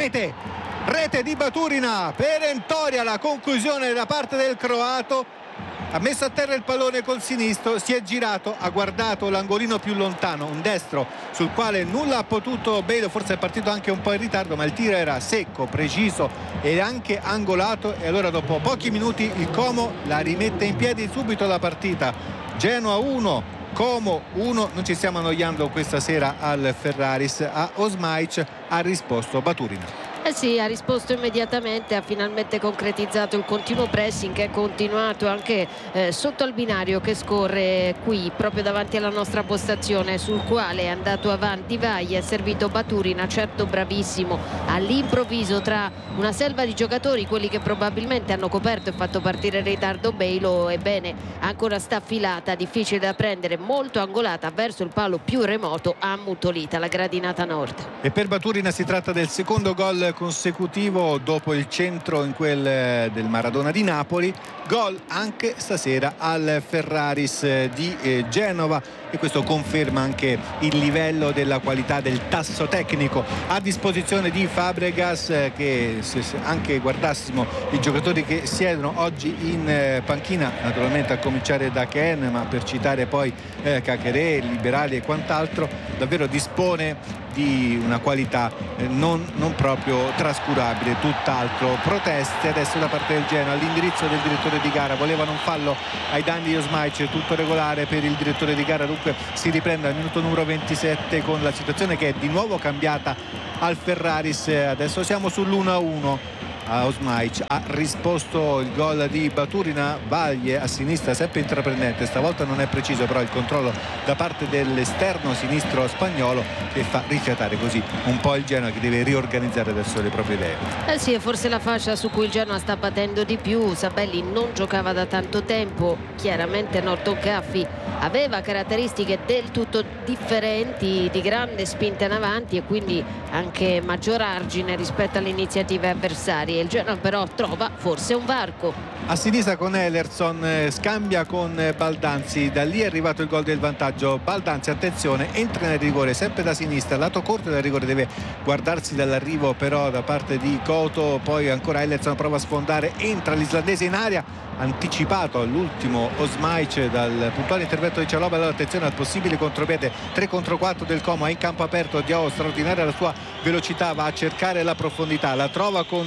rete di Baturina, perentoria la conclusione da parte del croato, ha messo a terra il pallone col sinistro, si è girato, ha guardato l'angolino più lontano, un destro sul quale nulla ha potuto Bale, forse è partito anche un po' in ritardo, ma il tiro era secco, preciso e anche angolato, e allora dopo pochi minuti il Como la rimette in piedi subito la partita. Genoa 1 Como 1, non ci stiamo annoiando questa sera al Ferraris. A Osmaic ha risposto Baturina. Sì, ha risposto immediatamente, ha finalmente concretizzato il continuo pressing che è continuato anche sotto al binario che scorre qui proprio davanti alla nostra postazione, sul quale è andato avanti Valle, è servito Baturina, certo bravissimo all'improvviso tra una selva di giocatori, quelli che probabilmente hanno coperto e fatto partire in ritardo Beilo. Ebbene, ancora sta affilata, difficile da prendere, molto angolata verso il palo più remoto, ammutolita la gradinata nord. E per Baturina si tratta del secondo gol consecutivo dopo il centro in quel del Maradona di Napoli, gol anche stasera al Ferraris di Genova, e questo conferma anche il livello della qualità del tasso tecnico a disposizione di Fabregas, che se anche guardassimo i giocatori che siedono oggi in panchina, naturalmente a cominciare da Ken, ma per citare poi Caqueré, Liberali e quant'altro, davvero dispone di una qualità non proprio trascurabile, tutt'altro. Proteste adesso da parte del Genoa all'indirizzo del direttore di gara, volevano un fallo ai danni di Osmaic, tutto regolare per il direttore di gara, dunque si riprende al minuto numero 27 con la situazione che è di nuovo cambiata al Ferraris. Adesso siamo sull'1-1. A Osmaic ha risposto il gol di Baturina, Valle a sinistra sempre intraprendente, stavolta non è preciso però il controllo da parte dell'esterno sinistro spagnolo, che fa rifiatare così un po' il Genoa, che deve riorganizzare adesso le proprie idee. Sì, è forse la fascia su cui il Genoa sta battendo di più. Sabelli non giocava da tanto tempo, chiaramente Norton Caffi aveva caratteristiche del tutto differenti, di grande spinta in avanti e quindi anche maggior argine rispetto alle iniziative avversarie. Il Genoa però trova forse un varco. A sinistra con Ellerson, scambia con Baldanzi, da lì è arrivato il gol del vantaggio. Baldanzi, attenzione, entra nel rigore sempre da sinistra, lato corto del rigore, deve guardarsi dall'arrivo però da parte di Coto, poi ancora Ellerson prova a sfondare, entra l'islandese in area, anticipato all'ultimo Osmaic dal puntuale intervento di Cialoba. Allora attenzione al possibile contropiede 3 contro 4 del Como, è in campo aperto Diao, straordinaria la sua velocità, va a cercare la profondità, la trova con Duvic,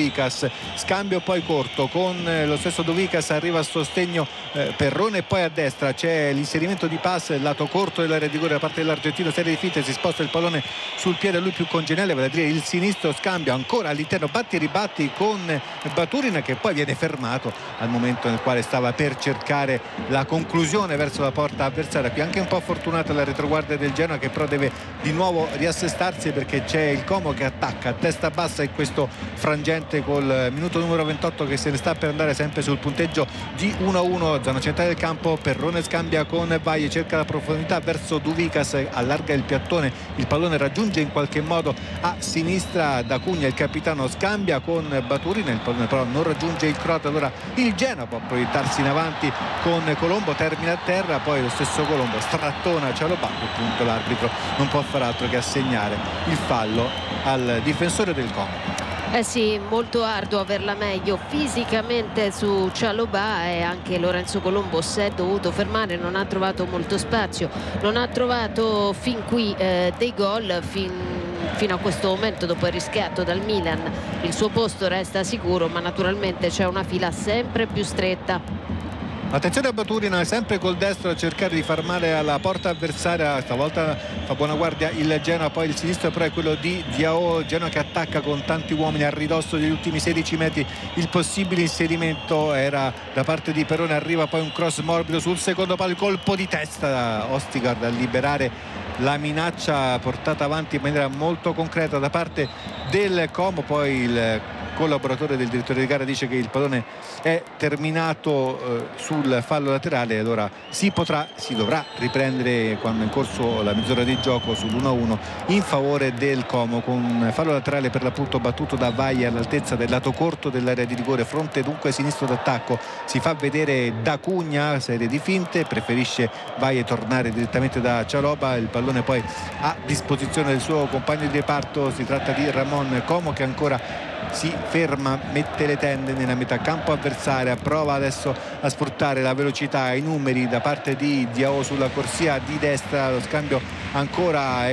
Duvicas, scambio poi corto con lo stesso Duvicas, arriva a sostegno Perrone e poi a destra c'è l'inserimento di pass lato corto dell'area di rigore da parte dell'argentino, serie di finte, si sposta il pallone sul piede a lui più congeniale, vale a dire il sinistro, scambio ancora all'interno, batti e ribatti con Baturin che poi viene fermato al momento nel quale stava per cercare la conclusione verso la porta avversaria. Qui anche un po' fortunata la retroguardia del Genoa, che però deve di nuovo riassestarsi perché c'è il Como che attacca a testa bassa in questo frangente col minuto numero 28 che se ne sta per andare sempre sul punteggio di 1-1, zona centrale del campo. Perrone scambia con Valle, cerca la profondità verso Duvicas, allarga il piattone, il pallone raggiunge in qualche modo a sinistra D'Acugna, il capitano scambia con Baturin, il pallone però non raggiunge il croata, allora il Genoa può proiettarsi in avanti con Colombo, termina a terra, poi lo stesso Colombo strattona Cialobà, a quel punto l'arbitro non può far altro che assegnare il fallo al difensore del Como. Eh sì, molto arduo averla meglio fisicamente su Cialobà, e anche Lorenzo Colombo si è dovuto fermare, non ha trovato molto spazio, non ha trovato fin qui dei gol fino a questo momento. Dopo il riscatto dal Milan il suo posto resta sicuro, ma naturalmente c'è una fila sempre più stretta. Attenzione a Baturin, sempre col destro a cercare di far male alla porta avversaria, stavolta fa buona guardia il Genoa, poi il sinistro però è quello di Diao, Genoa che attacca con tanti uomini a ridosso degli ultimi 16 metri, il possibile inserimento era da parte di Perrone, arriva poi un cross morbido sul secondo palo, il colpo di testa da Ostigard a liberare la minaccia portata avanti in maniera molto concreta da parte del Como. Poi il collaboratore del direttore di gara dice che il pallone è terminato sul fallo laterale, allora si dovrà riprendere quando è in corso la mezz'ora di gioco sull'1-1 in favore del Como, con fallo laterale per l'appunto battuto da Valle all'altezza del lato corto dell'area di rigore, fronte dunque sinistro d'attacco. Si fa vedere D'Acugna, serie di finte, preferisce Valle tornare direttamente da Cialobà, il pallone poi a disposizione del suo compagno di reparto, si tratta di Ramon. Como che ancora si ferma, mette le tende nella metà campo avversaria, prova adesso a sfruttare la velocità e i numeri da parte di Diao sulla corsia di destra, lo scambio ancora è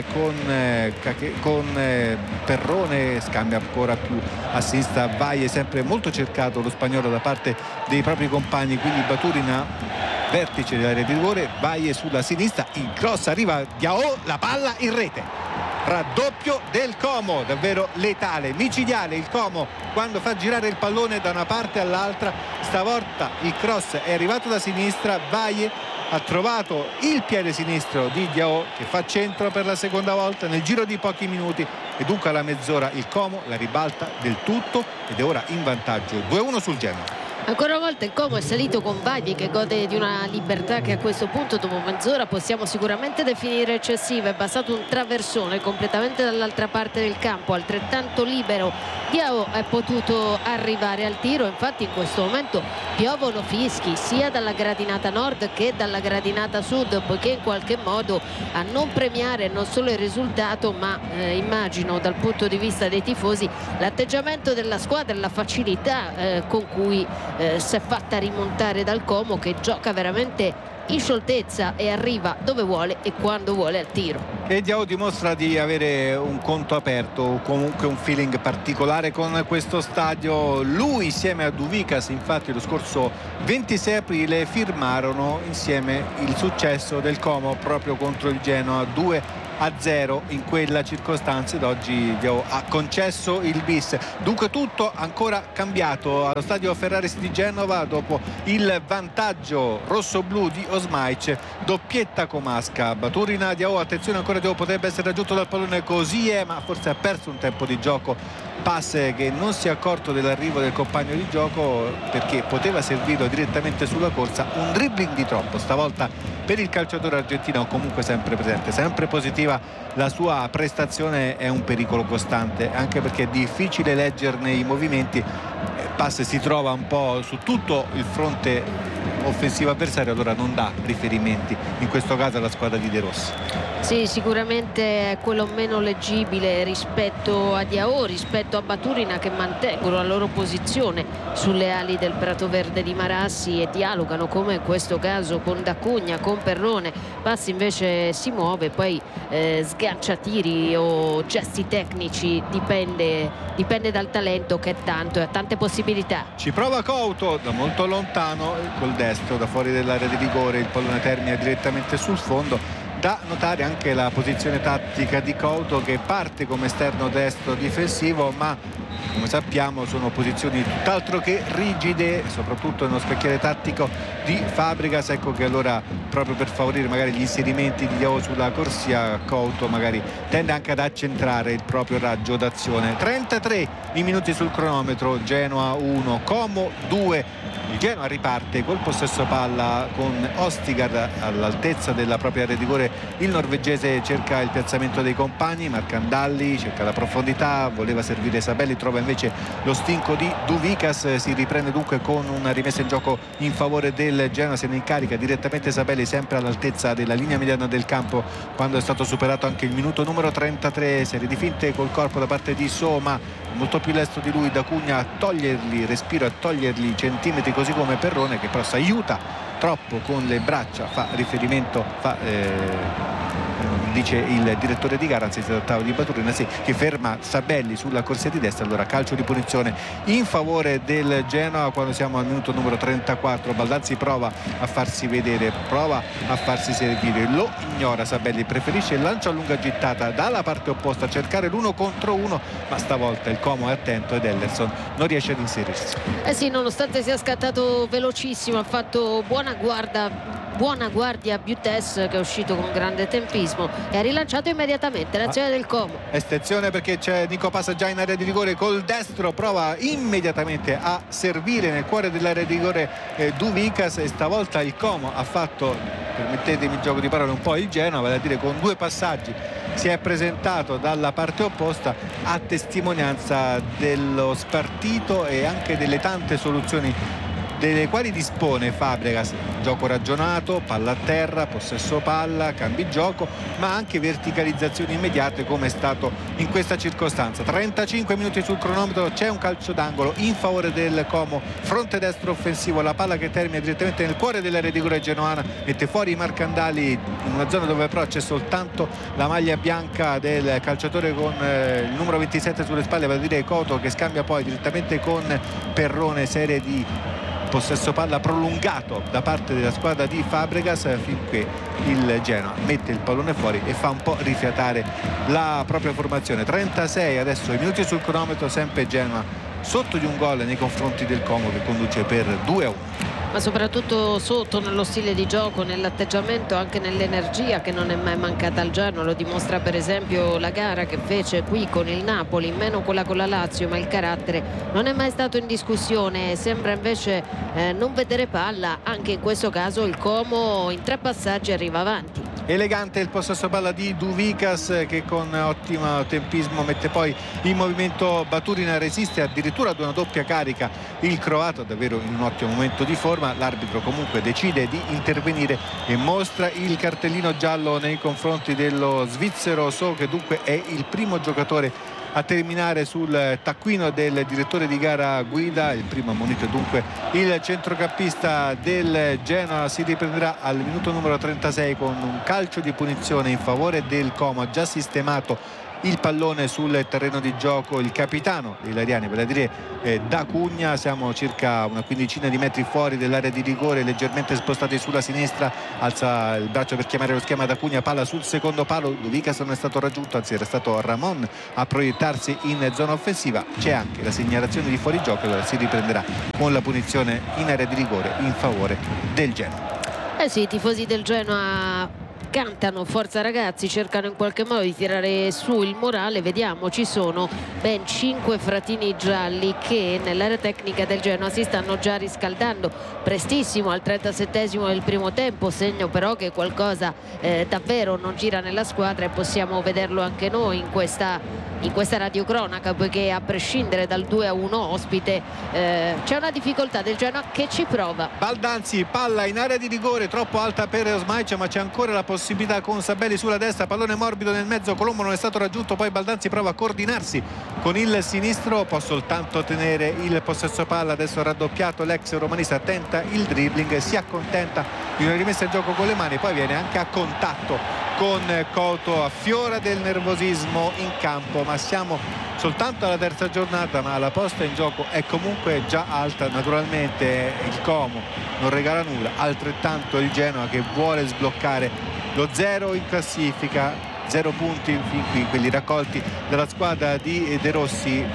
con Perrone, scambia ancora più a sinistra Valle, sempre molto cercato lo spagnolo da parte dei propri compagni, quindi Baturin vertice dell'area di rigore, Valle sulla sinistra, il cross arriva Diao, la palla in rete. Raddoppio del Como, davvero letale, micidiale il Como quando fa girare il pallone da una parte all'altra. Stavolta il cross è arrivato da sinistra, Valle ha trovato il piede sinistro di Diao che fa centro per la seconda volta nel giro di pochi minuti, e dunque alla mezz'ora il Como la ribalta del tutto ed è ora in vantaggio 2-1 sul Genoa. Ancora una volta il Como è salito con Valle che gode di una libertà che a questo punto dopo mezz'ora possiamo sicuramente definire eccessiva. È bastato un traversone completamente dall'altra parte del campo, altrettanto libero Diao è potuto arrivare al tiro. Infatti in questo momento piovono fischi sia dalla gradinata nord che dalla gradinata sud, poiché in qualche modo a non premiare non solo il risultato ma immagino dal punto di vista dei tifosi l'atteggiamento della squadra e la facilità con cui si è fatta rimontare dal Como, che gioca veramente in scioltezza e arriva dove vuole e quando vuole al tiro. E Diao dimostra di avere un conto aperto, comunque un feeling particolare con questo stadio. Lui insieme a Duvicas infatti lo scorso 26 aprile firmarono insieme il successo del Como proprio contro il Genoa 2-0 in quella circostanza, ed oggi Diao ha concesso il bis. Dunque tutto ancora cambiato allo stadio Ferraris di Genova dopo il vantaggio rossoblu di Osmaic, doppietta comasca. Baturin, Diao, attenzione ancora, Diao potrebbe essere raggiunto dal pallone, così è, ma forse ha perso un tempo di gioco, passe che non si è accorto dell'arrivo del compagno di gioco perché poteva servirlo direttamente sulla corsa. Un dribbling di troppo stavolta per il calciatore argentino, comunque sempre presente, sempre positiva la sua prestazione, è un pericolo costante anche perché è difficile leggerne i movimenti, Pass si trova un po' su tutto il fronte offensivo avversario, allora non dà riferimenti in questo caso alla squadra di De Rossi. Sì, sicuramente è quello meno leggibile rispetto a Diao, rispetto a Baturina, che mantengono la loro posizione sulle ali del Prato Verde di Marassi e dialogano, come in questo caso, con D'Acugna, con Perrone. Passi invece si muove, poi sgancia tiri o gesti tecnici, dipende dal talento, che è tanto e ha tante possibilità. Ci prova Couto da molto lontano col destro, da fuori dell'area di rigore, il pallone termina direttamente sul fondo. Da notare anche la posizione tattica di Couto, che parte come esterno destro difensivo, ma come sappiamo sono posizioni tutt'altro che rigide, soprattutto nello scacchiere tattico di Fabregas. Ecco che allora, proprio per favorire magari gli inserimenti di Diao sulla corsia, Couto magari tende anche ad accentrare il proprio raggio d'azione. 33 i minuti sul cronometro, Genoa 1, Como 2. Il Genoa riparte col possesso palla con Ostigard all'altezza della propria area di rigore. Il norvegese cerca il piazzamento dei compagni, Marcandalli cerca la profondità, voleva servire Sabelli, trova invece lo stinco di Duvikas. Si riprende dunque con una rimessa in gioco in favore del Genoa, se ne incarica direttamente Sabelli, sempre all'altezza della linea mediana del campo, quando è stato superato anche il minuto numero 33. Serie di finte col corpo da parte di Soma, molto più lestro di lui D'Acugna a togliergli respiro, a togliergli centimetri, così come Perrone, che però si aiuta troppo con le braccia, fa riferimento, dice il direttore di gara, anzi si trattava di Baturina, sì, che ferma Sabelli sulla corsia di destra. Allora calcio di punizione in favore del Genoa quando siamo al minuto numero 34. Baldazzi prova a farsi vedere, prova a farsi servire, lo ignora Sabelli, preferisce il lancio a lunga gittata dalla parte opposta a cercare l'1 contro 1, ma stavolta il Como è attento ed Ellerson non riesce ad inserirsi. Sì, nonostante sia scattato velocissimo, ha fatto buona guardia Butes, che è uscito con grande tempismo e ha rilanciato immediatamente l'azione del Como. Estensione, perché c'è Nico Passa già in area di rigore col destro, prova immediatamente a servire nel cuore dell'area di rigore Duvikas, e stavolta il Como ha fatto, permettetemi il gioco di parole, un po' il Genoa, vale a dire con 2 passaggi si è presentato dalla parte opposta, a testimonianza dello spartito e anche delle tante soluzioni delle quali dispone Fabregas. Gioco ragionato, palla a terra, possesso palla, cambi gioco, ma anche verticalizzazioni immediate, come è stato in questa circostanza. 35 minuti sul cronometro, c'è un calcio d'angolo in favore del Como, fronte destro offensivo, la palla che termina direttamente nel cuore dell'area di rigore genoana, mette fuori i Marcandali in una zona dove però c'è soltanto la maglia bianca del calciatore con il numero 27 sulle spalle, vale a dire Couto, che scambia poi direttamente con Perrone. Serie di possesso palla prolungato da parte della squadra di Fabregas, finché il Genoa mette il pallone fuori e fa un po' rifiatare la propria formazione. 36 adesso i minuti sul cronometro, sempre Genoa sotto di un gol nei confronti del Como, che conduce per 2-1. Ma soprattutto sotto nello stile di gioco, nell'atteggiamento, anche nell'energia che non è mai mancata al Genoa. Lo dimostra per esempio la gara che fece qui con il Napoli, meno quella con la Lazio, ma il carattere non è mai stato in discussione. Sembra invece non vedere palla. Anche in questo caso il Como in 3 passaggi arriva avanti. Elegante il possesso palla di Duvikas, che con ottimo tempismo mette poi in movimento Baturina, resiste addirittura ad una doppia carica il croato, davvero in un ottimo momento di forma. L'arbitro comunque decide di intervenire e mostra il cartellino giallo nei confronti dello svizzero So, che dunque è il primo giocatore a terminare sul taccuino del direttore di gara Guida. Il primo ammonito dunque il centrocampista del Genoa. Si riprenderà al minuto numero 36 con un calcio di punizione in favore del Como. Ha già sistemato il pallone sul terreno di gioco il capitano dei Lariani, vale a dire D'Acugna. Siamo circa una quindicina di metri fuori dell'area di rigore, leggermente spostati sulla sinistra, alza il braccio per chiamare lo schema D'Acugna, palla sul secondo palo. Duvikas non è stato raggiunto, anzi era stato Ramon a proiettarsi in zona offensiva. C'è anche la segnalazione di fuorigioco, allora si riprenderà con la punizione in area di rigore in favore del Genoa. Sì, i tifosi del Genoa cantano forza ragazzi, cercano in qualche modo di tirare su il morale. Vediamo, ci sono ben 5 fratini gialli che nell'area tecnica del Genoa si stanno già riscaldando prestissimo al 37esimo del primo tempo, segno però che qualcosa davvero non gira nella squadra, e possiamo vederlo anche noi in questa radiocronaca, poiché a prescindere dal 2-1 ospite c'è una difficoltà del Genoa che ci prova. Baldanzi, palla in area di rigore troppo alta per Osmaic, ma c'è ancora la possibilità con Sabelli sulla destra, pallone morbido nel mezzo, Colombo non è stato raggiunto, poi Baldanzi prova a coordinarsi con il sinistro, può soltanto tenere il possesso palla. Adesso raddoppiato l'ex romanista, tenta il dribbling, si accontenta di una rimessa in gioco con le mani, poi viene anche a contatto con Coto, affiora del nervosismo in campo, ma siamo soltanto alla terza giornata, ma la posta in gioco è comunque già alta. Naturalmente il Como non regala nulla, altrettanto il Genoa che vuole sbloccare lo 0 in classifica, 0 punti fin qui, quelli raccolti dalla squadra di De Rossi.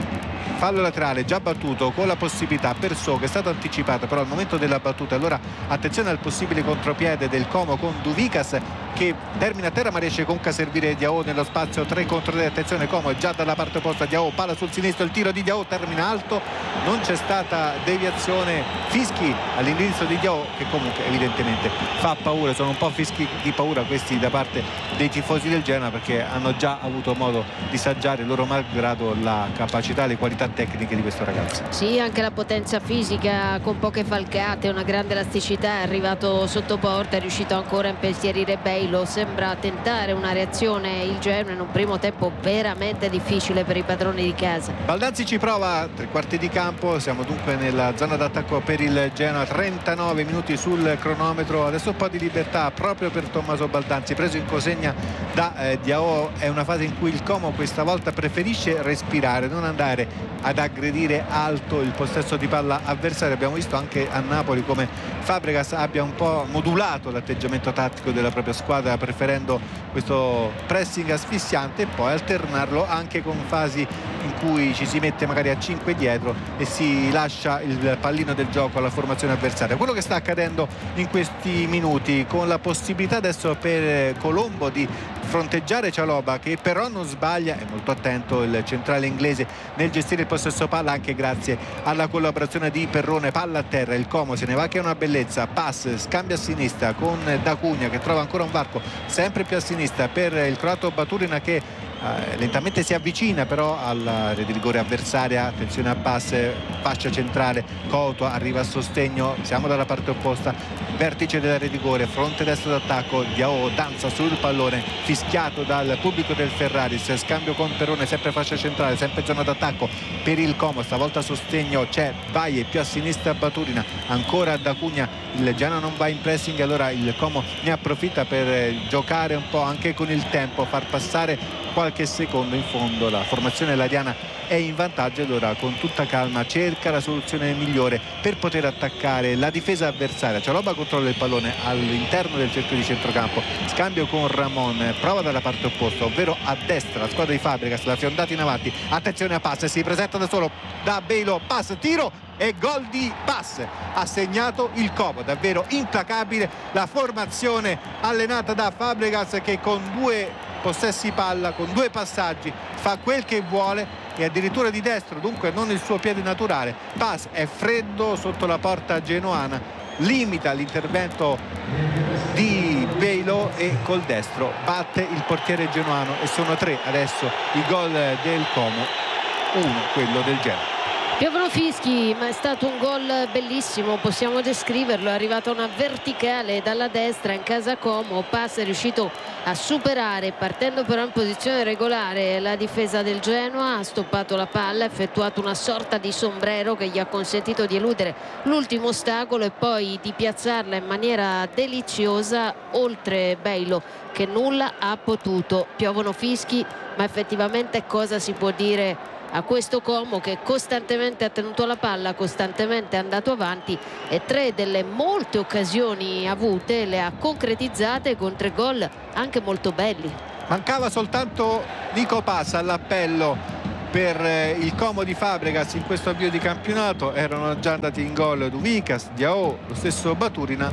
Fallo laterale già battuto con la possibilità per So, che è stato anticipato però al momento della battuta. Allora attenzione al possibile contropiede del Como con Duvikas che termina a terra, ma riesce comunque a servire Diao nello spazio 3 contro 3. Attenzione, Como è già dalla parte opposta, Diao, palla sul sinistro, il tiro di Diao termina alto, non c'è stata deviazione, fischi all'indirizzo di Diao che comunque evidentemente fa paura. Sono un po' fischi di paura questi da parte dei tifosi del Genoa, perché hanno già avuto modo di saggiare loro malgrado la capacità e le qualità tecniche di questo ragazzo. Sì, anche la potenza fisica con poche falcate, una grande elasticità, è arrivato sotto porta, è riuscito ancora a impensierire Beilo, sembra tentare una reazione il Genoa in un primo tempo veramente difficile per i padroni di casa. Baldanzi ci prova, 3 quarti di campo, siamo dunque nella zona d'attacco per il Genoa, 39 minuti sul cronometro, adesso un po' di libertà proprio per Tommaso Baldanzi, preso in consegna da Diao. È una fase in cui il Como questa volta preferisce respirare, non andare ad aggredire alto il possesso di palla avversario. Abbiamo visto anche a Napoli come Fabregas abbia un po' modulato l'atteggiamento tattico della propria squadra, preferendo questo pressing asfissiante e poi alternarlo anche con fasi in cui ci si mette magari a 5 dietro e si lascia il pallino del gioco alla formazione avversaria. Quello che sta accadendo in questi minuti, con la possibilità adesso per Colombo di fronteggiare Cialoba, che però non sbaglia, è molto attento il centrale inglese nel gestire il possesso palla, anche grazie alla collaborazione di Perrone. Palla a terra, il Como se ne va che è una bellezza, pass, scambia a sinistra con D'Acugna che trova ancora un varco sempre più a sinistra per il croato Baturina che lentamente si avvicina però alla rete di rigore avversaria. Attenzione a pass, fascia centrale, Coto arriva a sostegno, siamo dalla parte opposta, vertice della rete di rigore, fronte destro d'attacco, Diao danza sul pallone, fischiato dal pubblico del Ferraris, scambio con Perrone, sempre fascia centrale, sempre zona d'attacco per il Como, stavolta sostegno c'è Baie, più a sinistra Baturina, ancora D'Acugna, il Genoa non va in pressing, allora il Como ne approfitta per giocare un po' anche con il tempo, far passare qualche secondo. In fondo la formazione lariana è in vantaggio e allora con tutta calma cerca la soluzione migliore per poter attaccare la difesa avversaria. Cialoba controlla il pallone all'interno del cerchio di centrocampo, scambio con Ramon, prova dalla parte opposta, ovvero a destra la squadra di Fabregas, la fiondata in avanti, attenzione a pass, si presenta da solo da Beilo, pass, tiro e gol di Pass. Ha segnato il Como, davvero implacabile la formazione allenata da Fabregas, che con 2 possessi palla, con 2 passaggi fa quel che vuole e addirittura di destro, dunque non il suo piede naturale. Pass è freddo sotto la porta genoana, limita l'intervento di Beilo e col destro batte il portiere genoano e sono 3 adesso i gol del Como, 1 quello del Genoa. Piovono fischi, ma è stato un gol bellissimo, possiamo descriverlo, è arrivata una verticale dalla destra in casa Como, Pass è riuscito a superare, partendo però in posizione regolare, la difesa del Genoa, ha stoppato la palla, ha effettuato una sorta di sombrero che gli ha consentito di eludere l'ultimo ostacolo e poi di piazzarla in maniera deliziosa oltre Beilo, che nulla ha potuto. Piovono fischi, ma effettivamente cosa si può dire a questo Como che costantemente ha tenuto la palla, costantemente è andato avanti e 3 delle molte occasioni avute le ha concretizzate con 3 gol anche molto belli. Mancava soltanto Nico Pass all'appello per il Como di Fabregas in questo avvio di campionato. Erano già andati in gol Duvikas, Diao, lo stesso Baturina,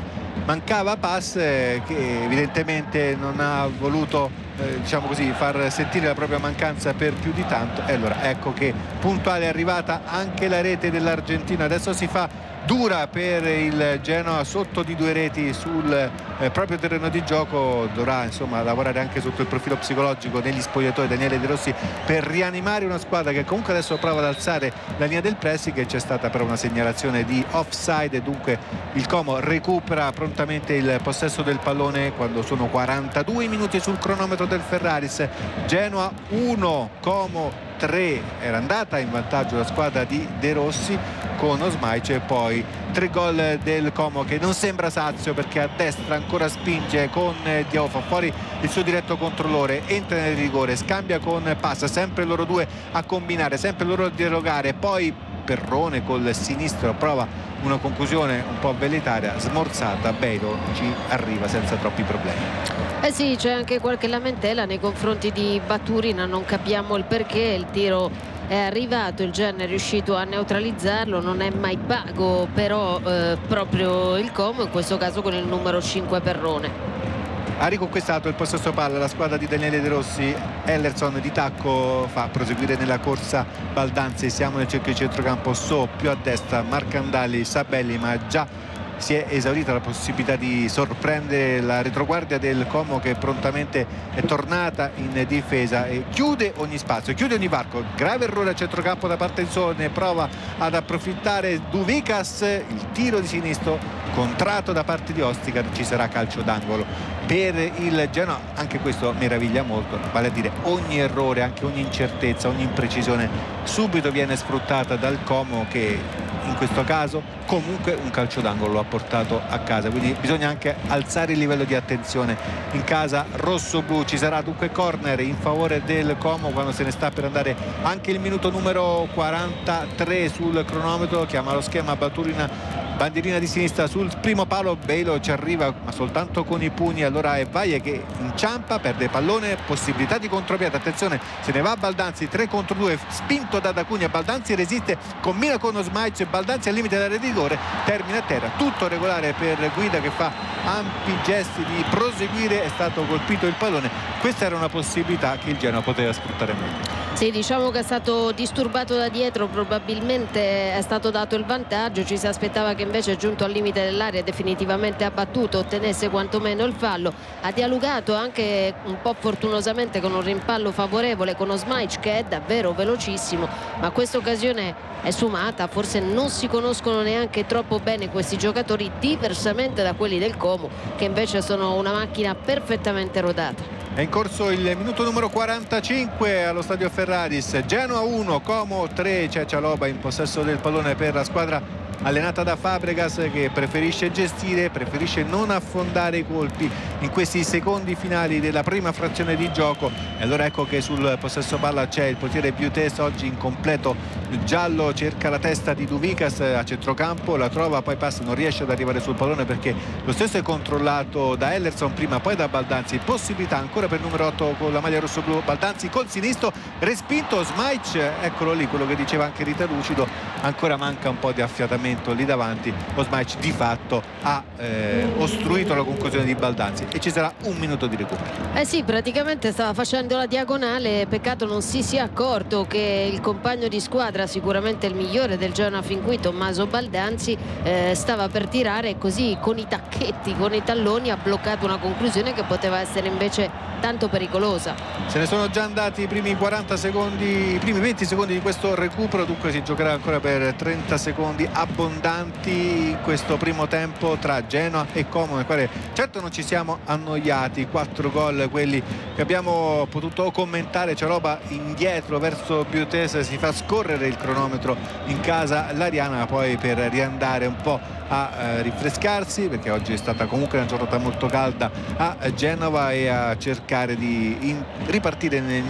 mancava pass che evidentemente non ha voluto diciamo così far sentire la propria mancanza per più di tanto, e allora ecco che puntuale è arrivata anche la rete dell'Argentina. Adesso si fa dura per il Genoa sotto di 2 reti sul proprio terreno di gioco. Dovrà insomma lavorare anche sotto il profilo psicologico negli spogliatoi Daniele De Rossi per rianimare una squadra che comunque adesso prova ad alzare la linea del pressing, e c'è stata però una segnalazione di offside e dunque il Como recupera prontamente il possesso del pallone quando sono 42 minuti sul cronometro del Ferraris. Genoa 1, Como 3. Era andata in vantaggio la squadra di De Rossi con Osmaic, e poi 3 gol del Como che non sembra sazio, perché a destra ancora spinge con Diao, fa fuori il suo diretto controllore, entra nel rigore, scambia con Passa, sempre loro due a combinare, sempre loro a dialogare, poi Perrone col sinistro prova una conclusione un po' velleitaria, smorzata, Beilo ci arriva senza troppi problemi. Eh sì, c'è anche qualche lamentela nei confronti di Baturina, non capiamo il perché. Il tiro è arrivato, il Genoa è riuscito a neutralizzarlo, non è mai pago però proprio il Como, in questo caso con il numero 5 Perrone. Ha riconquistato il possesso palla la squadra di Daniele De Rossi. Ellerson di tacco fa proseguire nella corsa Baldanzi, siamo nel cerchio di centrocampo, più a destra Marcandali, Sabelli, ma già si è esaurita la possibilità di sorprendere la retroguardia del Como, che prontamente è tornata in difesa e chiude ogni spazio, chiude ogni varco. Grave errore a centrocampo da parte di Sone, prova ad approfittare Duvikas, il tiro di sinistro contratto da parte di Ostigar, ci sarà calcio d'angolo per il Genoa. Anche questo meraviglia molto, vale a dire ogni errore, anche ogni incertezza, ogni imprecisione subito viene sfruttata dal Como, che in questo caso comunque un calcio d'angolo lo ha portato a casa, quindi bisogna anche alzare il livello di attenzione in casa rossoblu. Ci sarà dunque corner in favore del Como quando se ne sta per andare anche il minuto numero 43 sul cronometro. Chiama lo schema Baturina, bandierina di sinistra sul primo palo, Beilo ci arriva ma soltanto con i pugni, allora è Valle che inciampa, perde pallone, possibilità di contropiede, attenzione, se ne va Baldanzi, 3 contro 2, spinto da D'Acunha, Baldanzi resiste, combina con Osmaic, Baldanzi al limite dell'area di rigore, termina a terra, tutto regolare per Guida che fa ampi gesti di proseguire, è stato colpito il pallone. Questa era una possibilità che il Genoa poteva sfruttare meglio. Sì, diciamo che è stato disturbato da dietro, probabilmente è stato dato il vantaggio, ci si aspettava che invece giunto al limite dell'area definitivamente abbattuto ottenesse quantomeno il fallo. Ha dialogato anche un po' fortunosamente con un rimpallo favorevole con Osmaic, che è davvero velocissimo, ma questa occasione è sfumata, forse non si conoscono neanche troppo bene questi giocatori, diversamente da quelli del Como che invece sono una macchina perfettamente rodata. È in corso il minuto numero 45 allo stadio Ferraris. Genoa 1, Como 3. C'è Cialoba in possesso del pallone per la squadra allenata da Fabregas, che preferisce gestire, preferisce non affondare i colpi in questi secondi finali della prima frazione di gioco. E allora ecco che sul possesso palla c'è il portiere Biutes, oggi in completo giallo, cerca la testa di Duvikas a centrocampo, la trova, poi passa, non riesce ad arrivare sul pallone perché lo stesso è controllato da Ellerson prima, poi da Baldanzi. Possibilità ancora per il numero 8 con la maglia rossoblu, Baldanzi col sinistro, respinto Osmaic, eccolo lì quello che diceva anche Rita Lucido, ancora manca un po' di affiatamento lì davanti. Osmaic di fatto ha ostruito la conclusione di Baldanzi e ci sarà un minuto di recupero. Eh sì, praticamente stava facendo la diagonale, peccato non si sia accorto che il compagno di squadra, sicuramente il migliore del Genoa fin qui, Tommaso Baldanzi, stava per tirare, così con i tacchetti, con i talloni ha bloccato una conclusione che poteva essere invece tanto pericolosa. Se ne sono già andati i primi 40 secondi, i primi 20 secondi di questo recupero, dunque si giocherà ancora per 30 secondi abbondanti in questo primo tempo tra Genoa e Como, nel quale certo non ci siamo annoiati. 4 gol quelli che abbiamo potuto commentare. Cialoba indietro verso Biutes, si fa scorrere il cronometro in casa l'Ariana, poi per riandare un po' a rinfrescarsi, perché oggi è stata comunque una giornata molto calda a Genova, e a cercare di ripartire nel miglior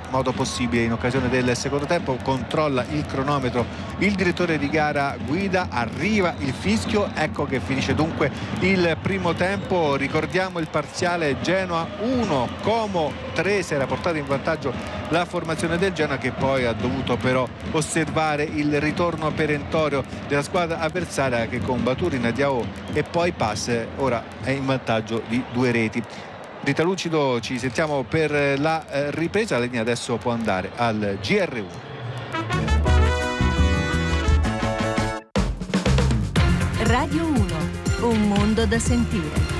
modo possibile in occasione del secondo tempo. Controlla il cronometro il direttore di gara Guida, arriva il fischio, ecco che finisce dunque il primo tempo. Ricordiamo il parziale: Genoa 1, Como 3. Si era portata in vantaggio la formazione del Genoa, che poi ha dovuto però osservare il ritorno perentorio della squadra avversaria, che con Baturin, Diao e poi Pass ora è in vantaggio di 2 reti. Rita Lucido, ci sentiamo per la ripresa. La linea adesso può andare al GR1. Radio 1, un mondo da sentire.